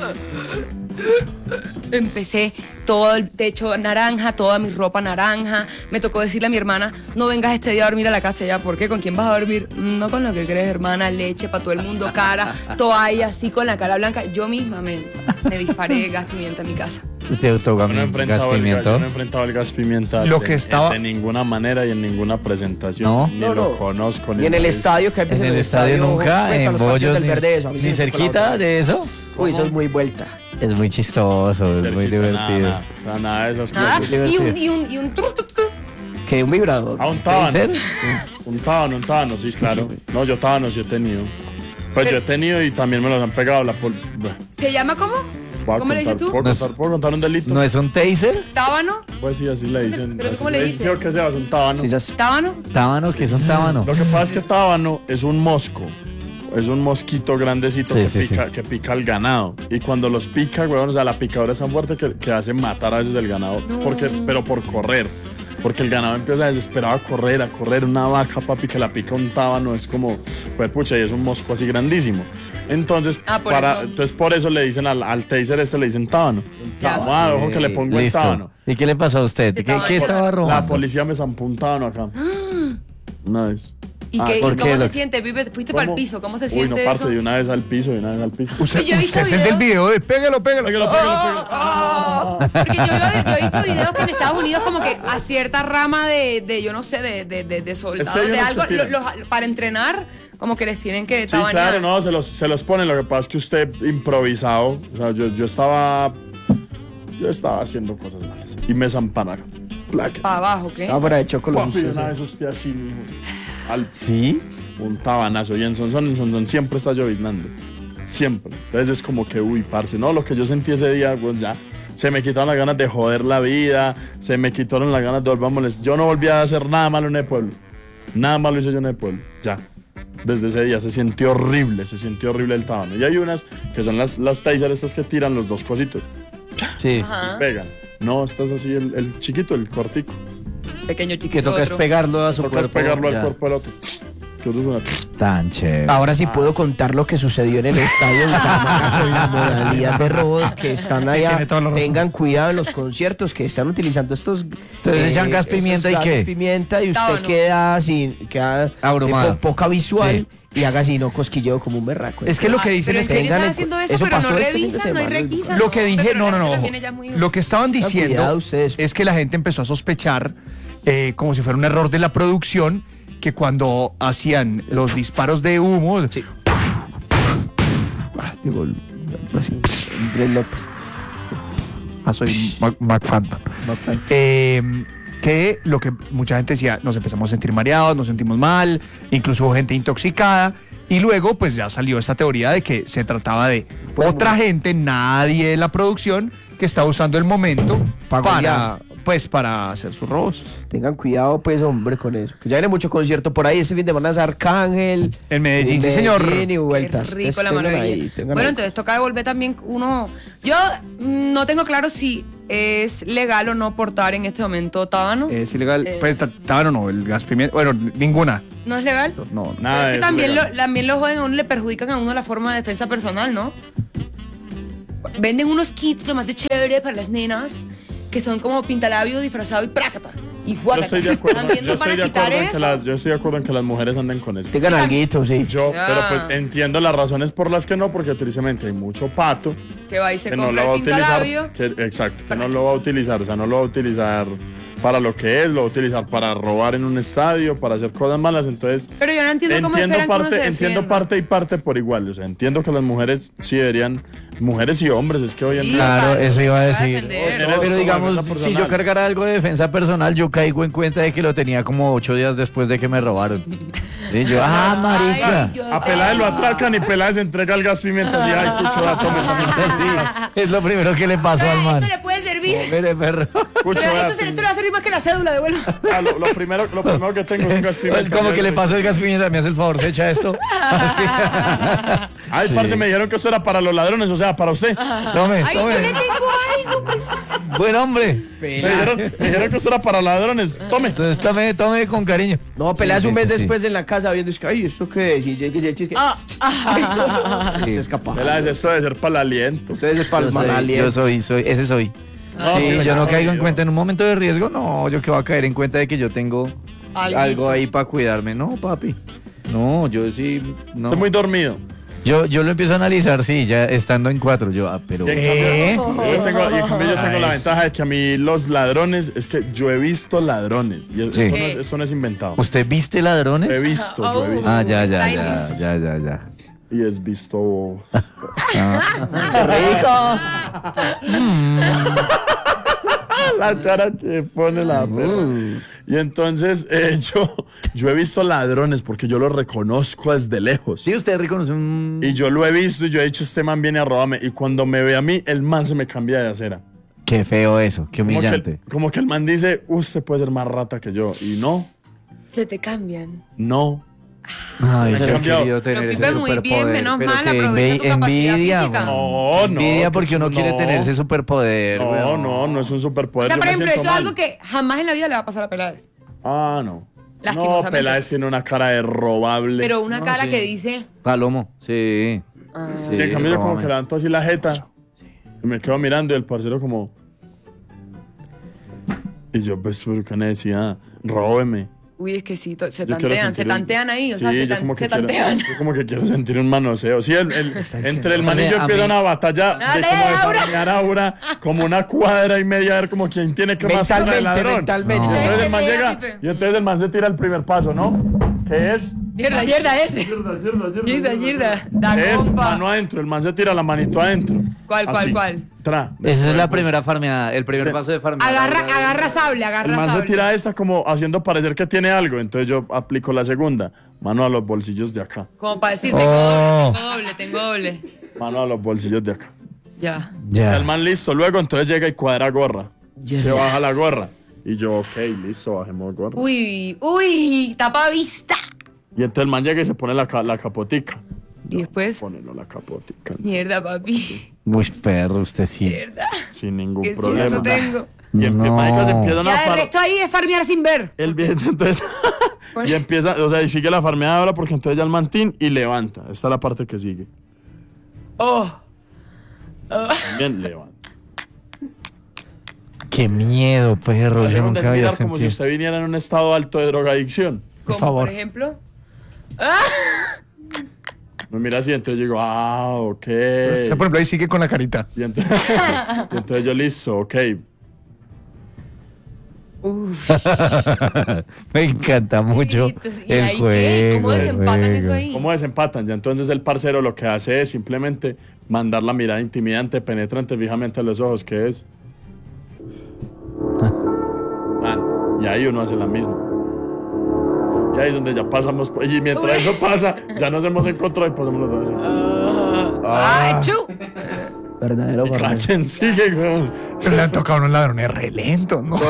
[SPEAKER 5] empecé todo el techo naranja, toda mi ropa naranja. Me tocó decirle a mi hermana, no vengas este día a dormir a la casa ya. ¿Por qué? ¿Con quién vas a dormir? No con lo que crees, hermana. Leche para todo el mundo, cara, toalla así con la cara blanca. Yo misma me, me disparé gas pimienta en mi casa.
[SPEAKER 3] Te autogó
[SPEAKER 1] Yo no he
[SPEAKER 3] gas
[SPEAKER 1] enfrentado el, gas-
[SPEAKER 3] pimiento.
[SPEAKER 1] yo no he enfrentado el gas pimienta
[SPEAKER 2] Lo
[SPEAKER 1] de,
[SPEAKER 2] que estaba-
[SPEAKER 1] de ninguna manera y en ninguna presentación.
[SPEAKER 3] No.
[SPEAKER 1] Ni
[SPEAKER 4] No,
[SPEAKER 1] lo
[SPEAKER 4] no.
[SPEAKER 1] conozco. Ni
[SPEAKER 4] Y en el
[SPEAKER 1] lo he
[SPEAKER 4] estadio, que hay veces
[SPEAKER 3] En el estadio nunca,
[SPEAKER 4] pues,
[SPEAKER 3] en
[SPEAKER 4] para los partidos
[SPEAKER 3] bollos,
[SPEAKER 4] del
[SPEAKER 3] ni,
[SPEAKER 4] verde, eso. A mí
[SPEAKER 3] ni
[SPEAKER 4] se me tocó la
[SPEAKER 3] cerquita
[SPEAKER 4] otra.
[SPEAKER 3] de eso.
[SPEAKER 4] Uy, eso es muy vuelta.
[SPEAKER 3] Es muy chistoso, es
[SPEAKER 1] visto.
[SPEAKER 3] muy
[SPEAKER 1] Cerquita,
[SPEAKER 3] divertido.
[SPEAKER 1] Nada, nada, nada de esas
[SPEAKER 5] Nada.
[SPEAKER 1] cosas.
[SPEAKER 5] Y un, y un, y un tru, tru, tru.
[SPEAKER 4] Que un vibrador.
[SPEAKER 1] Ah, un tábano.
[SPEAKER 3] ¿Taser?
[SPEAKER 1] Un tábano, un tábano, sí, claro. No, yo tábano sí he tenido. Pues yo he tenido y también me los han pegado la pol... Bueno,
[SPEAKER 5] ¿Se llama cómo?
[SPEAKER 1] voy a
[SPEAKER 5] ¿Cómo le dices
[SPEAKER 1] contar-
[SPEAKER 5] tú?
[SPEAKER 1] ¿Puedo
[SPEAKER 3] No es-
[SPEAKER 1] contar, ¿puedo contar un delito?
[SPEAKER 3] ¿No es un taser?
[SPEAKER 5] ¿Tábano?
[SPEAKER 1] Pues sí, así le dicen.
[SPEAKER 5] ¿Pero tú
[SPEAKER 1] así
[SPEAKER 5] cómo le
[SPEAKER 1] dicen,
[SPEAKER 5] dices?
[SPEAKER 1] sí, o que sea, es un tábano.
[SPEAKER 4] Sí, esas-
[SPEAKER 5] ¿Tábano?
[SPEAKER 3] ¿Tábano? ¿Qué es un tábano?
[SPEAKER 1] Lo que pasa es que tábano es un mosco. Es un mosquito grandecito
[SPEAKER 3] Sí,
[SPEAKER 1] que,
[SPEAKER 3] sí,
[SPEAKER 1] pica,
[SPEAKER 3] sí.
[SPEAKER 1] que pica al ganado. Y cuando los pica, weón, o sea, la picadura es tan fuerte que, que hace matar a veces el ganado. Porque, pero por correr. Porque el ganado empieza desesperado a correr, a correr. Una vaca, papi, que la pica un tábano es como, pues pucha, y es un mosco así grandísimo. Entonces,
[SPEAKER 5] Ah, por
[SPEAKER 1] para,
[SPEAKER 5] eso.
[SPEAKER 1] entonces por eso le dicen al, al taser este, le dicen tábano.
[SPEAKER 5] Ya.
[SPEAKER 1] Tábano, ah, ojo que le pongo el
[SPEAKER 3] Listo.
[SPEAKER 1] tábano.
[SPEAKER 3] ¿Y qué le pasó a usted?
[SPEAKER 5] ¿Qué
[SPEAKER 3] ¿Qué,
[SPEAKER 5] tábano?
[SPEAKER 3] qué estaba
[SPEAKER 1] La
[SPEAKER 3] robando?
[SPEAKER 1] policía me zampó un tábano acá. Una vez.
[SPEAKER 5] ¿Y,
[SPEAKER 1] Ah,
[SPEAKER 5] qué, y
[SPEAKER 3] ¿por qué?
[SPEAKER 5] cómo se
[SPEAKER 3] Lo-
[SPEAKER 5] siente, Pipe? Fuiste
[SPEAKER 1] ¿Cómo?
[SPEAKER 5] para el piso, ¿cómo se
[SPEAKER 1] Uy,
[SPEAKER 5] siente
[SPEAKER 1] no, parce,
[SPEAKER 5] eso?
[SPEAKER 1] de una vez al piso, de una vez al piso.
[SPEAKER 2] Usted,
[SPEAKER 5] yo he visto
[SPEAKER 2] usted es el del video de pégalo, pégalo.
[SPEAKER 1] Pégalo, pégalo, pégalo.
[SPEAKER 5] Porque yo, yo- yo he visto videos que en Estados Unidos como que a cierta rama de, de yo no sé, de, de, de, de soldados,
[SPEAKER 1] hay
[SPEAKER 5] de
[SPEAKER 1] unos
[SPEAKER 5] algo,
[SPEAKER 1] que tiran.
[SPEAKER 5] lo- los- para entrenar, como que les tienen que
[SPEAKER 1] Sí,
[SPEAKER 5] tabanear.
[SPEAKER 1] claro, no, se los, se los ponen. Lo que pasa es que usted improvisado, o sea, yo, yo estaba, yo estaba haciendo cosas malas y me zampanaron. Placa.
[SPEAKER 5] Para abajo, ¿qué?
[SPEAKER 4] Estaba fuera de choco los
[SPEAKER 1] Papi,
[SPEAKER 4] usos.
[SPEAKER 1] una vez usted así, mijo, al
[SPEAKER 3] ¿Sí?
[SPEAKER 1] un tabanazo. Y en Sonsón, en Sonsón siempre está lloviznando. Siempre. Entonces es como que, uy, parce, no, lo que yo sentí ese día, pues ya. Se me quitaron las ganas de joder la vida, se me quitaron las ganas de volver a molestar. Yo no volví a hacer nada malo en el pueblo. Nada malo hice yo en el pueblo. Ya. Desde ese día se sintió horrible, se sintió horrible el tábano. Y hay unas que son las, las taser estas que tiran los dos cositos.
[SPEAKER 3] Sí.
[SPEAKER 5] Ajá.
[SPEAKER 1] Pegan. No, estás así el, el chiquito, el cortico.
[SPEAKER 5] Pequeño
[SPEAKER 3] Que
[SPEAKER 5] chiquito
[SPEAKER 3] toca es
[SPEAKER 5] otro.
[SPEAKER 3] pegarlo a su
[SPEAKER 1] Toca es
[SPEAKER 3] cuerpo.
[SPEAKER 1] pegarlo
[SPEAKER 3] ya.
[SPEAKER 1] al cuerpo del otro. Que otro suena.
[SPEAKER 3] Tan chévere.
[SPEAKER 4] Ahora sí puedo contar lo que sucedió en el estadio de Bucaramanga con la modalidad de robo que están allá.
[SPEAKER 2] tiene toda la razón.
[SPEAKER 4] Tengan cuidado en los conciertos que están utilizando estos.
[SPEAKER 3] Entonces echan gas
[SPEAKER 4] estos
[SPEAKER 3] pimienta, ¿y
[SPEAKER 4] gases
[SPEAKER 3] qué?
[SPEAKER 4] pimienta y usted
[SPEAKER 5] Tábano.
[SPEAKER 4] queda sin. Queda
[SPEAKER 3] Abrumado.
[SPEAKER 4] eh, po- poca visual
[SPEAKER 3] Sí.
[SPEAKER 4] y haga así, no cosquilleo como un berraco.
[SPEAKER 2] Es que lo que
[SPEAKER 5] Ah,
[SPEAKER 2] dicen
[SPEAKER 5] pero
[SPEAKER 2] es
[SPEAKER 5] en
[SPEAKER 2] que
[SPEAKER 5] serio
[SPEAKER 4] tengan
[SPEAKER 5] están
[SPEAKER 4] en
[SPEAKER 5] haciendo
[SPEAKER 4] cu-
[SPEAKER 5] eso,
[SPEAKER 4] eso
[SPEAKER 5] pero
[SPEAKER 4] pasó
[SPEAKER 5] no
[SPEAKER 4] este fin de
[SPEAKER 5] revisan, no hay
[SPEAKER 4] semana.
[SPEAKER 5] requisa.
[SPEAKER 2] lo que dije, no, no, no.
[SPEAKER 5] la gente
[SPEAKER 2] ojo.
[SPEAKER 5] viene ya muy-
[SPEAKER 2] Lo que estaban diciendo
[SPEAKER 4] cuidado ustedes.
[SPEAKER 2] es que la gente empezó a sospechar, eh, como si fuera un error de la producción, que cuando hacían los disparos de humo,
[SPEAKER 4] Sí.
[SPEAKER 2] Ah, digo, así.
[SPEAKER 4] Andrés López.
[SPEAKER 2] Ah, soy Mac, Mac Phantom. Eh, que lo que mucha gente decía, nos empezamos a sentir mareados, nos sentimos mal, incluso hubo gente intoxicada. Y luego, pues ya salió esta teoría de que se trataba de
[SPEAKER 4] Pues,
[SPEAKER 2] otra gente, nadie de la producción, que está usando el momento
[SPEAKER 4] Pa'
[SPEAKER 2] para,
[SPEAKER 4] golear.
[SPEAKER 2] pues, para hacer sus robos.
[SPEAKER 4] Tengan cuidado, pues, hombre, con eso. Que ya viene mucho concierto por ahí. Este fin de semana es Arcángel.
[SPEAKER 2] En Medellín,
[SPEAKER 4] en
[SPEAKER 2] sí, señor.
[SPEAKER 4] Medellín y
[SPEAKER 5] Qué
[SPEAKER 4] vueltas.
[SPEAKER 5] rico la
[SPEAKER 4] Entonces, tengan
[SPEAKER 5] maravilla.
[SPEAKER 4] ahí, tengan
[SPEAKER 5] Bueno,
[SPEAKER 4] ahí.
[SPEAKER 5] entonces toca devolver también uno. Yo mm, no tengo claro si ¿Es legal o no portar en este momento tábano?
[SPEAKER 2] Es ilegal.
[SPEAKER 5] Eh.
[SPEAKER 2] Pues ta- tábano no, el gas pimienta. Bueno, ninguna.
[SPEAKER 5] ¿No es legal?
[SPEAKER 2] No, no.
[SPEAKER 1] Nada
[SPEAKER 5] Pero es
[SPEAKER 1] de
[SPEAKER 5] que
[SPEAKER 1] eso
[SPEAKER 5] también
[SPEAKER 1] legal.
[SPEAKER 5] lo, también lo joden a uno, le perjudican a uno la forma de defensa personal, ¿no? Venden unos kits lo más de chévere para las nenas que son como pintalabio disfrazado y prácata. Y
[SPEAKER 1] Yo
[SPEAKER 5] juácata.
[SPEAKER 1] estoy de acuerdo,
[SPEAKER 5] ¿Están viendo
[SPEAKER 1] yo estoy
[SPEAKER 5] para
[SPEAKER 1] de
[SPEAKER 5] quitar
[SPEAKER 1] acuerdo en que
[SPEAKER 5] eso?
[SPEAKER 1] las, yo estoy de acuerdo en que las mujeres anden con eso.
[SPEAKER 4] Tengan alguito, sí.
[SPEAKER 1] Yo,
[SPEAKER 5] Ya.
[SPEAKER 1] pero pues entiendo las razones por las que no, porque tristemente hay mucho pato
[SPEAKER 5] Que va y se
[SPEAKER 1] que no
[SPEAKER 5] compra
[SPEAKER 1] lo va a
[SPEAKER 5] el
[SPEAKER 1] utilizar.
[SPEAKER 5] pintalabio.
[SPEAKER 1] que- exacto, que no lo va a utilizar, o sea, no lo va a utilizar para lo que es, lo va a utilizar para robar en un estadio, para hacer cosas malas, entonces
[SPEAKER 5] Pero yo no entiendo cómo
[SPEAKER 1] entiendo
[SPEAKER 5] esperan que uno
[SPEAKER 1] parte,
[SPEAKER 5] se
[SPEAKER 1] entiendo
[SPEAKER 5] defienda.
[SPEAKER 1] parte y parte por igual, o sea, entiendo que las mujeres sí deberían, mujeres y hombres, es que hoy en
[SPEAKER 5] Sí,
[SPEAKER 1] día
[SPEAKER 3] Claro,
[SPEAKER 5] para-
[SPEAKER 3] eso iba a
[SPEAKER 5] se pueda
[SPEAKER 3] decir.
[SPEAKER 5] defender.
[SPEAKER 1] Eres
[SPEAKER 3] Pero
[SPEAKER 1] como
[SPEAKER 3] digamos,
[SPEAKER 1] defensa
[SPEAKER 3] si
[SPEAKER 1] personal.
[SPEAKER 3] yo cargara algo de defensa personal, yo caigo en cuenta de que lo tenía como ocho días después de que me robaron. Y yo, ah, marica.
[SPEAKER 5] Ay, yo
[SPEAKER 1] a Peláez lo
[SPEAKER 5] tengo.
[SPEAKER 1] atracan y Peláez entrega el gas pimienta y ay, Cucho, da, tome también.
[SPEAKER 3] Sí, es lo primero que le pasó al
[SPEAKER 5] Ay,
[SPEAKER 3] man.
[SPEAKER 5] esto le puede servir.
[SPEAKER 3] Mire, perro.
[SPEAKER 1] Cucho,
[SPEAKER 5] Pero
[SPEAKER 1] vea,
[SPEAKER 5] esto, se, esto le va a servir más que la cédula de vuelo.
[SPEAKER 1] ah, lo, lo primero, lo primero que tengo es un gas pimienta.
[SPEAKER 3] Como que le pasó el gas pimienta, me hace el favor, se echa esto.
[SPEAKER 1] Ay, parce, me dijeron que esto era para los ladrones, o sea, para usted.
[SPEAKER 3] Tome,
[SPEAKER 5] Ay, yo
[SPEAKER 3] tome.
[SPEAKER 5] le tengo algo, pues.
[SPEAKER 3] Buen hombre.
[SPEAKER 1] Me dijeron, me dijeron que esto era para ladrones. Tome.
[SPEAKER 3] Entonces tome, tome con cariño.
[SPEAKER 4] No, peleas
[SPEAKER 3] Sí,
[SPEAKER 4] un
[SPEAKER 3] sí,
[SPEAKER 4] mes
[SPEAKER 3] sí, sí.
[SPEAKER 4] después en la casa viendo, es que, ay, ¿esto qué es? Y llega y se echa, es que, ah,
[SPEAKER 3] Sí.
[SPEAKER 4] se escapa.
[SPEAKER 1] Peláez, esto debe ser para el aliento.
[SPEAKER 4] Ustedes es para
[SPEAKER 3] Yo
[SPEAKER 4] el mal
[SPEAKER 3] soy,
[SPEAKER 4] aliento.
[SPEAKER 3] yo soy, soy, ese soy.
[SPEAKER 1] No,
[SPEAKER 3] sí,
[SPEAKER 1] sí,
[SPEAKER 3] yo
[SPEAKER 1] ya
[SPEAKER 3] no
[SPEAKER 1] soy
[SPEAKER 3] caigo en
[SPEAKER 1] yo.
[SPEAKER 3] cuenta en un momento de riesgo, no, yo que voy a caer en cuenta de que yo tengo
[SPEAKER 5] Alguito.
[SPEAKER 3] algo ahí para cuidarme, no, papi. No, yo sí, no.
[SPEAKER 1] Estoy muy dormido.
[SPEAKER 3] Yo, yo lo empiezo a analizar, sí, ya estando en cuatro, yo, ah, pero...
[SPEAKER 1] Y en
[SPEAKER 2] ¿Eh?
[SPEAKER 1] cambio, yo tengo, y en cambio yo tengo
[SPEAKER 3] Ay,
[SPEAKER 1] la ventaja de que a mí los ladrones, es que yo he visto ladrones. Y
[SPEAKER 3] Sí.
[SPEAKER 1] esto, no es, esto no es inventado.
[SPEAKER 3] ¿Usted viste ladrones?
[SPEAKER 1] He visto, yo he
[SPEAKER 5] Oh.
[SPEAKER 1] visto.
[SPEAKER 3] Ah, ya, ya, ya,
[SPEAKER 5] Stylish.
[SPEAKER 3] ya, ya, ya.
[SPEAKER 1] Y es visto. La cara que pone la perra. Y entonces eh, yo, yo he visto ladrones porque yo los reconozco desde lejos.
[SPEAKER 3] Sí, usted reconoce un...
[SPEAKER 1] Y yo lo he visto y yo he dicho, este man viene a robarme. Y cuando me ve a mí, el man se me cambia de acera.
[SPEAKER 3] Qué feo eso, qué
[SPEAKER 1] Como que,
[SPEAKER 3] humillante.
[SPEAKER 1] el, como que el man dice, usted puede ser más rata que yo. Y no,
[SPEAKER 5] Se te cambian.
[SPEAKER 1] no.
[SPEAKER 3] Ay,
[SPEAKER 1] Me
[SPEAKER 3] yo
[SPEAKER 1] he
[SPEAKER 3] he
[SPEAKER 1] cambiado.
[SPEAKER 3] querido tener
[SPEAKER 5] Lo
[SPEAKER 3] ese
[SPEAKER 5] vive muy bien,
[SPEAKER 3] superpoder,
[SPEAKER 5] menos
[SPEAKER 3] pero
[SPEAKER 5] mal,
[SPEAKER 3] qué
[SPEAKER 5] aprovecha tu
[SPEAKER 3] envi-
[SPEAKER 5] capacidad
[SPEAKER 3] envidia,
[SPEAKER 5] física.
[SPEAKER 3] weón.
[SPEAKER 1] No, no.
[SPEAKER 3] Envidia porque
[SPEAKER 1] que
[SPEAKER 3] uno
[SPEAKER 1] eso
[SPEAKER 3] quiere
[SPEAKER 1] no.
[SPEAKER 3] tener ese superpoder,
[SPEAKER 1] No,
[SPEAKER 3] weón.
[SPEAKER 1] no, no es un
[SPEAKER 5] O
[SPEAKER 1] superpoder.
[SPEAKER 5] sea,
[SPEAKER 1] yo
[SPEAKER 5] por
[SPEAKER 1] me
[SPEAKER 5] ejemplo,
[SPEAKER 1] siento
[SPEAKER 5] eso es
[SPEAKER 1] mal.
[SPEAKER 5] algo que jamás en la vida le va a pasar a Peláez.
[SPEAKER 1] Ah, no. No,
[SPEAKER 5] Lastimosamente.
[SPEAKER 1] Peláez tiene una cara de robable.
[SPEAKER 5] Pero una
[SPEAKER 3] No,
[SPEAKER 5] cara
[SPEAKER 3] sí.
[SPEAKER 5] que dice.
[SPEAKER 3] Palomo, sí.
[SPEAKER 5] ah,
[SPEAKER 1] Sí, en cambio yo como
[SPEAKER 3] róbame.
[SPEAKER 1] que levanto así la jeta y me quedo mirando y el parcero como... Y yo, pues, ¿por qué me decía? Róbeme.
[SPEAKER 5] Uy, es que sí, to- se
[SPEAKER 1] Yo quiero
[SPEAKER 5] tantean, se
[SPEAKER 1] sentir un-
[SPEAKER 5] tantean ahí, o
[SPEAKER 1] Sí,
[SPEAKER 5] sea, se,
[SPEAKER 1] yo
[SPEAKER 5] tan-
[SPEAKER 1] como que
[SPEAKER 5] se
[SPEAKER 1] quiero-
[SPEAKER 5] tantean.
[SPEAKER 1] yo como que quiero sentir un manoseo. Sí, el, el- entre el
[SPEAKER 3] O
[SPEAKER 1] man y
[SPEAKER 3] sea,
[SPEAKER 1] yo
[SPEAKER 3] a
[SPEAKER 1] empieza
[SPEAKER 3] mí-
[SPEAKER 1] una batalla
[SPEAKER 5] Una
[SPEAKER 1] de
[SPEAKER 5] batalla
[SPEAKER 1] como
[SPEAKER 5] de
[SPEAKER 1] de
[SPEAKER 5] aura.
[SPEAKER 1] farmear aura, como una cuadra y media, a ver como quién tiene que más cara de
[SPEAKER 4] Mentalmente,
[SPEAKER 1] ladrón.
[SPEAKER 4] mentalmente.
[SPEAKER 1] Y entonces el man
[SPEAKER 5] Que se
[SPEAKER 1] llega
[SPEAKER 5] llega, Pipe.
[SPEAKER 1] y entonces el man se tira el primer paso, ¿no? ¿Qué es?
[SPEAKER 5] Yerda, yerda ese. Yerda, yerda. Da
[SPEAKER 1] ¿Qué es?
[SPEAKER 5] compa.
[SPEAKER 1] Mano adentro, el man se tira la manito adentro.
[SPEAKER 5] ¿Cuál, cuál,
[SPEAKER 1] Así.
[SPEAKER 5] cuál?
[SPEAKER 1] Tra.
[SPEAKER 3] Esa es la
[SPEAKER 1] Después,
[SPEAKER 3] primera farmeada, el primer
[SPEAKER 1] Sí.
[SPEAKER 3] paso de farmeada.
[SPEAKER 5] Agarra, agarra sable,
[SPEAKER 1] El
[SPEAKER 5] agarra
[SPEAKER 1] man se
[SPEAKER 5] sable.
[SPEAKER 1] tira esta como haciendo parecer que tiene algo, entonces yo aplico la segunda. Mano a los bolsillos de acá.
[SPEAKER 5] Como para decir, tengo
[SPEAKER 3] Oh.
[SPEAKER 5] doble, tengo doble, tengo doble.
[SPEAKER 1] Mano a los bolsillos de acá.
[SPEAKER 5] Ya.
[SPEAKER 3] Ya.
[SPEAKER 1] El man listo, luego entonces llega y cuadra gorra. Se baja la gorra. Y yo, ok, listo, bajemos gorra.
[SPEAKER 5] Uy, uy, tapa vista.
[SPEAKER 1] Y entonces el man llega y se pone la, ca- la capotica.
[SPEAKER 5] Y después,
[SPEAKER 1] Ponelo la capotica.
[SPEAKER 5] mierda, papi.
[SPEAKER 3] Muy perro, usted sí.
[SPEAKER 5] Mierda.
[SPEAKER 1] Sin ningún
[SPEAKER 5] ¿Qué
[SPEAKER 1] problema.
[SPEAKER 5] cierto tengo?
[SPEAKER 1] Y empie-
[SPEAKER 3] No.
[SPEAKER 1] marica, se empiezan a
[SPEAKER 5] Ya, el
[SPEAKER 1] far-
[SPEAKER 5] resto ahí es farmear sin ver.
[SPEAKER 1] El viento, entonces. y empieza, o sea, y sigue la farmeada ahora porque entonces ya el mantín y levanta. Esta es la parte que sigue.
[SPEAKER 5] Oh.
[SPEAKER 1] También levanta.
[SPEAKER 3] Qué miedo, perro. Yo
[SPEAKER 1] Hacemos
[SPEAKER 3] nunca
[SPEAKER 1] de
[SPEAKER 3] había
[SPEAKER 1] mirar como si
[SPEAKER 3] sentido.
[SPEAKER 1] usted viniera en un estado alto de drogadicción.
[SPEAKER 5] Como
[SPEAKER 2] favor.
[SPEAKER 5] por ejemplo.
[SPEAKER 1] Me mira así, entonces yo digo, ah, ok.
[SPEAKER 2] O sea, por ejemplo, ahí sigue con la carita.
[SPEAKER 1] Y entonces, y entonces yo listo, ok.
[SPEAKER 5] Uf.
[SPEAKER 3] Me encanta mucho
[SPEAKER 5] ¿Y
[SPEAKER 3] el
[SPEAKER 5] ahí
[SPEAKER 3] juego.
[SPEAKER 5] qué? ¿Cómo
[SPEAKER 3] el
[SPEAKER 5] desempatan
[SPEAKER 3] juego.
[SPEAKER 5] eso ahí?
[SPEAKER 1] ¿Cómo desempatan? Ya entonces el parcero lo que hace es simplemente mandar la mirada intimidante, penetrante fijamente a los ojos, que es. Tan. Y ahí uno hace la misma. Y ahí es donde ya pasamos. Y mientras eso pasa, ya nos hemos encontrado y pasamos los dos. así.
[SPEAKER 5] ¡Ah, chu!
[SPEAKER 4] Verdadero
[SPEAKER 1] Y cada
[SPEAKER 4] farmeo.
[SPEAKER 1] quien sigue, weón.
[SPEAKER 2] Se le han tocado unos ladrones re lentos, ¿no?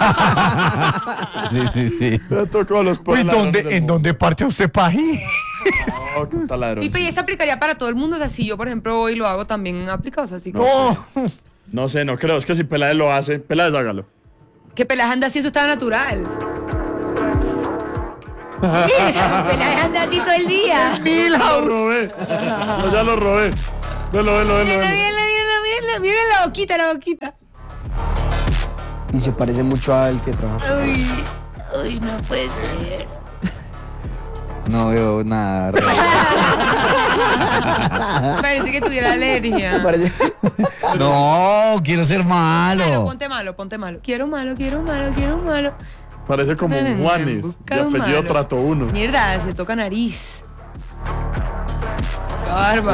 [SPEAKER 3] Sí, sí, sí.
[SPEAKER 1] Me tocó los
[SPEAKER 2] Uy,
[SPEAKER 1] pobres
[SPEAKER 2] ¿dónde,
[SPEAKER 1] ladrones del
[SPEAKER 2] ¿en
[SPEAKER 1] mundo.
[SPEAKER 2] dónde parcha usted pají?
[SPEAKER 1] No, qué tal ladrón.
[SPEAKER 5] Y pues, eso aplicaría para todo el mundo. O sea, si yo, por ejemplo, hoy lo hago, también aplica. O sea, así
[SPEAKER 1] No
[SPEAKER 5] como.
[SPEAKER 1] sé. No sé, no creo. Es que si Peláez lo hace, Peláez hágalo.
[SPEAKER 5] Que Peláez anda así, eso estaba natural. Peláez anda así todo el día.
[SPEAKER 1] Lo robé. No, ya lo robé. Velo, velo, velo.
[SPEAKER 5] Mírenlo,
[SPEAKER 1] velo.
[SPEAKER 5] mírenlo, mírenlo, mírenlo. Miren la boquita, la boquita.
[SPEAKER 4] Y se parece mucho al que trabaja.
[SPEAKER 5] Uy, uy, no puede ser.
[SPEAKER 3] No veo nada.
[SPEAKER 5] Parece que tuviera alergia.
[SPEAKER 4] Parece-
[SPEAKER 3] No, quiero ser
[SPEAKER 5] Malo,
[SPEAKER 3] malo.
[SPEAKER 5] ponte malo, ponte malo. Quiero malo, quiero malo, quiero malo.
[SPEAKER 1] Parece como un Juanes.
[SPEAKER 5] Busca
[SPEAKER 1] De
[SPEAKER 5] un
[SPEAKER 1] apellido
[SPEAKER 5] malo.
[SPEAKER 1] Trato Uno.
[SPEAKER 5] Mierda, se toca nariz. Qué barba.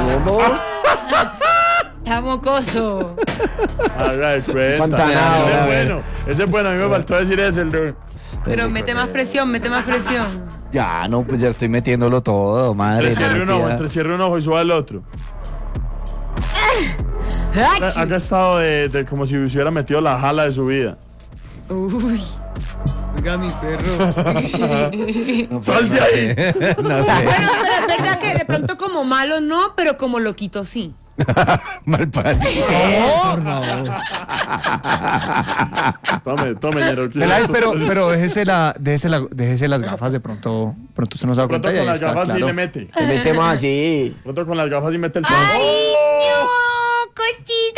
[SPEAKER 5] Está mocoso.
[SPEAKER 1] Haga de cuenta.
[SPEAKER 4] Pantanado,
[SPEAKER 1] Ese
[SPEAKER 4] a
[SPEAKER 1] es
[SPEAKER 4] ver.
[SPEAKER 1] bueno. Ese es bueno. A mí me faltó decir ese. El de...
[SPEAKER 5] Pero mete más presión, mete más presión.
[SPEAKER 3] Ya, no, pues ya estoy metiéndolo todo, madre.
[SPEAKER 1] Entre cierre un ojo,
[SPEAKER 3] mía.
[SPEAKER 1] entre cierre un ojo y suba el otro. Acá ha estado de, de como si se hubiera metido la jala de su vida.
[SPEAKER 5] Uy. Oiga, mi perro.
[SPEAKER 3] No,
[SPEAKER 1] ¡Sal de
[SPEAKER 3] no
[SPEAKER 1] ahí!
[SPEAKER 3] sé. No sé.
[SPEAKER 5] Bueno, pero es verdad que de pronto como malo no, pero como loquito sí.
[SPEAKER 3] Mal parido.
[SPEAKER 1] Tome, tome, ñero.
[SPEAKER 2] Peláez, pero, pero déjese, la, déjese, la, déjese las gafas, de pronto, pronto usted no se da
[SPEAKER 1] Pronto
[SPEAKER 2] cuenta y
[SPEAKER 1] con
[SPEAKER 2] ahí
[SPEAKER 1] las
[SPEAKER 2] está,
[SPEAKER 1] gafas sí
[SPEAKER 2] claro.
[SPEAKER 1] le mete.
[SPEAKER 4] Se mete más así.
[SPEAKER 1] Pronto con las gafas sí mete el pan.
[SPEAKER 5] ¡Ay, no! ¡Cochita!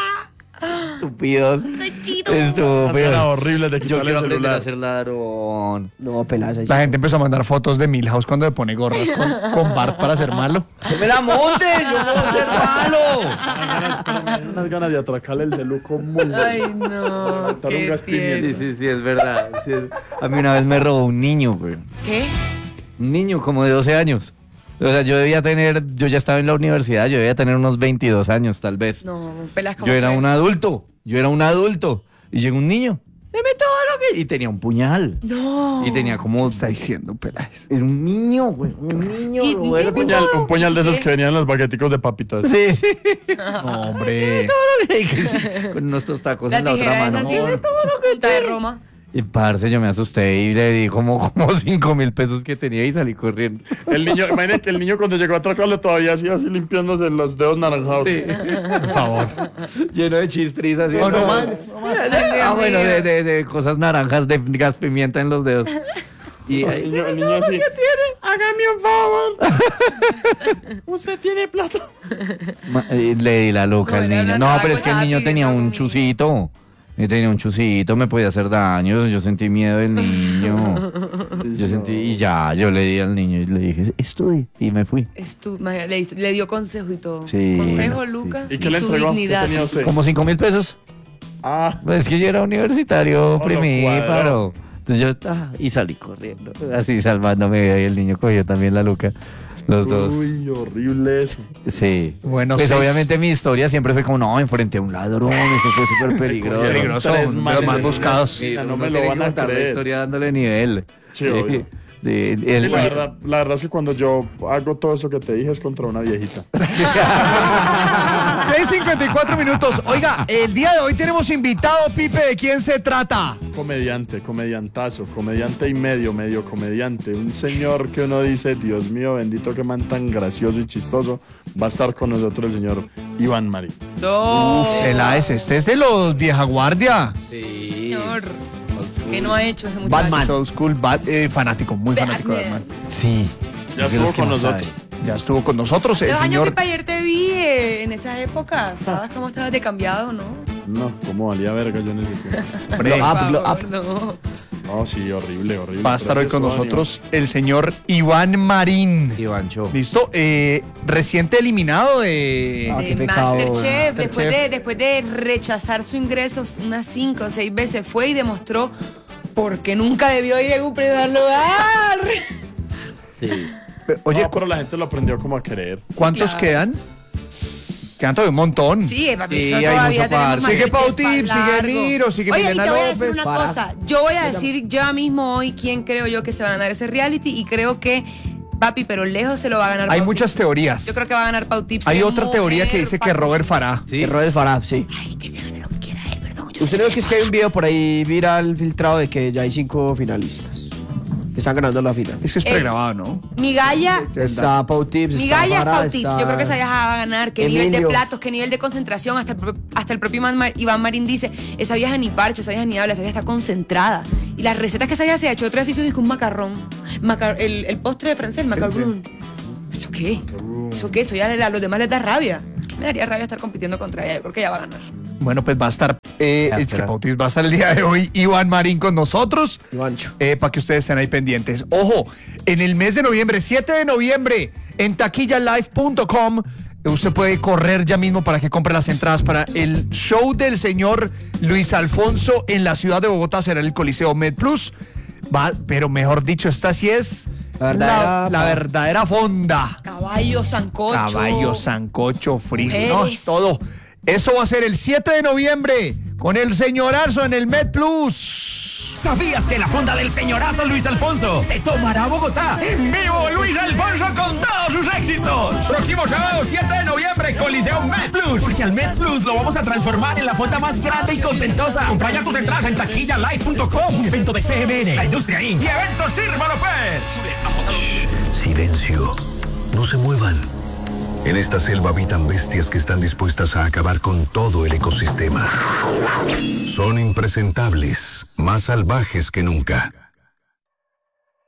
[SPEAKER 3] Estúpidos.
[SPEAKER 5] ¡Cochito!
[SPEAKER 1] Unas caras
[SPEAKER 3] Estúpidos.
[SPEAKER 1] horribles de
[SPEAKER 3] Yo
[SPEAKER 1] quitarle
[SPEAKER 3] quiero
[SPEAKER 1] el
[SPEAKER 3] aprender a
[SPEAKER 1] celular.
[SPEAKER 3] ser ladrón.
[SPEAKER 4] No, Peláez ahí.
[SPEAKER 2] La gente empezó a mandar fotos de Milhouse cuando le pone gorras con, con Bart para ser malo.
[SPEAKER 3] ¡No me la monten! ¡Yo puedo ser malo!
[SPEAKER 1] Me dan unas ganas de atracarle el celu con muy.
[SPEAKER 5] Ay, no.
[SPEAKER 1] Soltar un
[SPEAKER 5] Qué
[SPEAKER 1] gas pimienta.
[SPEAKER 3] Sí,
[SPEAKER 5] tierno.
[SPEAKER 3] sí, sí, es verdad. Sí, es- A mí una vez me robó un niño, güey.
[SPEAKER 5] ¿Qué?
[SPEAKER 3] Un niño como de doce años. O sea, yo debía tener, yo ya estaba en la universidad, yo debía tener unos veintidós años, tal vez.
[SPEAKER 5] No, pelas como
[SPEAKER 3] Yo era
[SPEAKER 5] tres.
[SPEAKER 3] un adulto, yo era un adulto. Y llegó un niño, deme todo lo que... Y tenía un puñal.
[SPEAKER 5] No.
[SPEAKER 3] Y tenía como...
[SPEAKER 2] Está diciendo Peláez.
[SPEAKER 3] Era un niño, güey, un niño.
[SPEAKER 5] Y-
[SPEAKER 3] Roberto.
[SPEAKER 5] y-
[SPEAKER 1] Puñal- un puñal de esos que venían en los paqueticos de papitas.
[SPEAKER 3] Sí, sí.
[SPEAKER 2] No, hombre.
[SPEAKER 3] Todo lo que sí, con nuestros tacos
[SPEAKER 5] La
[SPEAKER 3] en la otra
[SPEAKER 5] tijera
[SPEAKER 3] mano.
[SPEAKER 5] esa así,
[SPEAKER 3] No,
[SPEAKER 5] punta de Roma.
[SPEAKER 3] Y parce, yo me asusté y le di como, como cinco mil pesos que tenía y salí corriendo.
[SPEAKER 1] El niño, imagínate que el niño cuando llegó a atracarlo todavía así, así limpiándose los dedos naranjados.
[SPEAKER 2] Por favor.
[SPEAKER 3] Lleno de chisprizas.
[SPEAKER 2] No, no más.
[SPEAKER 3] Ah, bueno, de, de, de cosas naranjas, de gas pimienta en los dedos. Y
[SPEAKER 1] El niño, el niño así. Hágame un favor. Usted tiene plata.
[SPEAKER 3] ma- y le di la loca
[SPEAKER 5] No,
[SPEAKER 3] al
[SPEAKER 5] era
[SPEAKER 3] niño.
[SPEAKER 5] una
[SPEAKER 3] No, pero es que el
[SPEAKER 5] cosa
[SPEAKER 3] niño
[SPEAKER 5] rápida,
[SPEAKER 3] tenía un
[SPEAKER 5] conmigo.
[SPEAKER 3] chusito. Él tenía un chusito, me podía hacer daño. Yo sentí miedo del niño. Yo sentí, y ya, yo le di al niño y le dije, estudie. Y me fui.
[SPEAKER 5] Estu- imagina- le, hizo- le dio consejo y todo.
[SPEAKER 3] Sí.
[SPEAKER 5] Consejo,
[SPEAKER 3] Sí,
[SPEAKER 5] Lucas.
[SPEAKER 1] ¿Y qué le
[SPEAKER 5] su
[SPEAKER 1] entregó? ¿Qué
[SPEAKER 5] dignidad.
[SPEAKER 1] tenía usted?
[SPEAKER 3] Como cinco mil pesos.
[SPEAKER 1] Ah,
[SPEAKER 3] Pues es que yo era universitario
[SPEAKER 1] lo
[SPEAKER 3] primíparo.
[SPEAKER 1] cuadró.
[SPEAKER 3] Entonces yo, ah, y salí corriendo, así salvándome. Y el niño cogió también la luca. Los dos.
[SPEAKER 1] uy, horrible eso.
[SPEAKER 3] Sí.
[SPEAKER 2] Bueno,
[SPEAKER 3] pues
[SPEAKER 2] seis.
[SPEAKER 3] obviamente mi historia siempre fue como, no, enfrenté a un ladrón, eso fue súper peligroso.
[SPEAKER 2] Peligroso,
[SPEAKER 1] Tres
[SPEAKER 2] uno de los
[SPEAKER 1] manes
[SPEAKER 2] más
[SPEAKER 1] de
[SPEAKER 2] buscados.
[SPEAKER 3] Sí,
[SPEAKER 1] no
[SPEAKER 3] uno
[SPEAKER 1] me lo
[SPEAKER 3] tiene
[SPEAKER 1] van
[SPEAKER 3] que
[SPEAKER 1] a
[SPEAKER 3] contar la
[SPEAKER 1] creer.
[SPEAKER 3] historia dándole nivel.
[SPEAKER 1] Sí, obvio.
[SPEAKER 3] Sí, el-
[SPEAKER 1] Sí, la, verdad, la verdad es que cuando yo hago todo eso que te dije es contra una viejita.
[SPEAKER 2] seis cincuenta y cuatro minutos. Oiga, el día de hoy tenemos invitado, Pipe. ¿De quién se trata?
[SPEAKER 1] Comediante, comediantazo, comediante y medio, medio comediante. Un señor que uno dice, Dios mío, bendito que man tan gracioso y chistoso. Va a estar con nosotros el señor Iván Marín.
[SPEAKER 5] No.
[SPEAKER 2] Peláez, este es de los vieja guardia.
[SPEAKER 5] Señor. ¿Qué no ha hecho ese muchacho?
[SPEAKER 4] Batman.
[SPEAKER 2] Old school, Bat- eh, fanático, muy fanático de
[SPEAKER 5] Batman.
[SPEAKER 2] Batman.
[SPEAKER 3] Sí.
[SPEAKER 1] Ya
[SPEAKER 3] Es de los
[SPEAKER 1] estuvo
[SPEAKER 3] que
[SPEAKER 1] con
[SPEAKER 3] más
[SPEAKER 1] nosotros.
[SPEAKER 3] sabe.
[SPEAKER 2] Ya estuvo con nosotros el
[SPEAKER 5] Dos años,
[SPEAKER 2] señor.
[SPEAKER 5] Pipe, ayer te vi eh, en esas épocas. ¿Sabes cómo estabas de cambiado, no?
[SPEAKER 1] No, cómo valía verga yo en ese tiempo.
[SPEAKER 2] Hombre,
[SPEAKER 4] Blow up,
[SPEAKER 5] Por
[SPEAKER 4] blow
[SPEAKER 5] favor,
[SPEAKER 4] up.
[SPEAKER 5] no.
[SPEAKER 1] No, sí, horrible, horrible.
[SPEAKER 2] va a estar hoy con
[SPEAKER 1] Precioso
[SPEAKER 2] nosotros el señor Iván Marín.
[SPEAKER 3] Ivancho.
[SPEAKER 2] ¿Listo? Eh, reciente eliminado de...
[SPEAKER 4] Ah,
[SPEAKER 5] De
[SPEAKER 4] qué pecado.
[SPEAKER 5] Masterchef, después
[SPEAKER 2] Masterchef.
[SPEAKER 5] de, después de rechazar su ingreso unas cinco o seis veces, fue y demostró porque nunca debió ir en un primer lugar.
[SPEAKER 3] Sí.
[SPEAKER 2] Oye,
[SPEAKER 1] Oye, no, pero la gente lo aprendió como a querer.
[SPEAKER 2] ¿cuántos
[SPEAKER 5] claro.
[SPEAKER 2] quedan? Quedan todavía un montón.
[SPEAKER 5] Sí, papi,
[SPEAKER 3] Sí,
[SPEAKER 5] eso
[SPEAKER 3] hay
[SPEAKER 5] todavía
[SPEAKER 3] mucho
[SPEAKER 5] tenemos
[SPEAKER 3] par.
[SPEAKER 2] Sigue
[SPEAKER 5] Masterchef
[SPEAKER 2] Pau
[SPEAKER 5] pa'
[SPEAKER 2] Tip, sigue
[SPEAKER 5] largo.
[SPEAKER 2] Miro, sigue
[SPEAKER 5] Oye,
[SPEAKER 2] Milena
[SPEAKER 5] y te voy a decir
[SPEAKER 2] López.
[SPEAKER 5] una
[SPEAKER 4] Para.
[SPEAKER 5] cosa. Yo voy a decir ya mismo hoy quién creo yo que se va a ganar ese reality y creo que, papi, pero lejos se lo va a ganar
[SPEAKER 2] Hay
[SPEAKER 5] Pau
[SPEAKER 2] muchas
[SPEAKER 5] Tips.
[SPEAKER 2] teorías.
[SPEAKER 5] Yo creo que va a ganar Pau Tips.
[SPEAKER 2] Hay
[SPEAKER 5] que
[SPEAKER 2] otra
[SPEAKER 5] mujer,
[SPEAKER 2] teoría que dice que Robert Farah.
[SPEAKER 3] Sí.
[SPEAKER 4] Que Robert Farah, sí.
[SPEAKER 5] Ay, que se gane lo que quiera él, perdón. yo
[SPEAKER 4] Usted
[SPEAKER 5] sé
[SPEAKER 4] no ve que es que hay un video por ahí viral filtrado de que ya hay cinco finalistas. Están ganando la final.
[SPEAKER 2] Es que es
[SPEAKER 5] Eh,
[SPEAKER 2] pregrabado, ¿no?
[SPEAKER 5] Migalla,
[SPEAKER 4] Está Pau Tips, está
[SPEAKER 5] Migalla es
[SPEAKER 4] Jara,
[SPEAKER 5] Pau Tips.
[SPEAKER 4] está
[SPEAKER 5] Yo creo que esa vieja va a ganar. Qué nivel de
[SPEAKER 4] Emilio.
[SPEAKER 5] platos, qué nivel de concentración. Hasta el, pro- hasta el propio Iván, Mar- Iván Marín dice, esa vieja ni parche, esa vieja ni habla, esa vieja está concentrada. Y las recetas que esa vieja se ha hecho, otra vez hizo dijo, un macarrón. Macar- el, el postre de francés, el macarrón. ¿Eso qué? ¿Eso qué? Eso ya a los demás les da rabia. Me daría rabia estar compitiendo contra ella. Yo creo que ella va a ganar.
[SPEAKER 2] Bueno, pues va a estar, eh,
[SPEAKER 3] Ya,
[SPEAKER 2] es que
[SPEAKER 3] espera.
[SPEAKER 2] Pau Tips va a estar el día de hoy Iván Marín con nosotros.
[SPEAKER 4] Ivancho.
[SPEAKER 2] Eh, para que ustedes estén ahí pendientes. Ojo, en el mes de noviembre, siete de noviembre, en taquilla live punto com, usted puede correr ya mismo para que compre las entradas para el show del señor Luis Alfonso en la ciudad de Bogotá. Será el Coliseo MedPlus. Va, pero mejor dicho, esta sí es
[SPEAKER 4] La verdadera-
[SPEAKER 2] la, la verdadera fonda.
[SPEAKER 5] Caballo, sancocho.
[SPEAKER 2] Caballo, sancocho, frijol, no,
[SPEAKER 5] Mujeres.
[SPEAKER 2] todo. Eso va a ser el siete de noviembre con el señorazo en el MedPlus.
[SPEAKER 6] ¿Sabías que la fonda del señorazo Luis Alfonso se tomará a Bogotá? En vivo, Luis Alfonso con todos sus éxitos. Próximo sábado, siete de noviembre, Coliseo MedPlus. Porque al MedPlus lo vamos a transformar en la fonda más grande y contentosa. Compra ya tus entradas en taquilla live punto com. Un evento de C M N, la Industria Incorporated. Y eventos Sírvalo Pets.
[SPEAKER 7] Silencio. No se muevan. En esta selva habitan bestias que están dispuestas a acabar con todo el ecosistema. Son impresentables, más salvajes que nunca.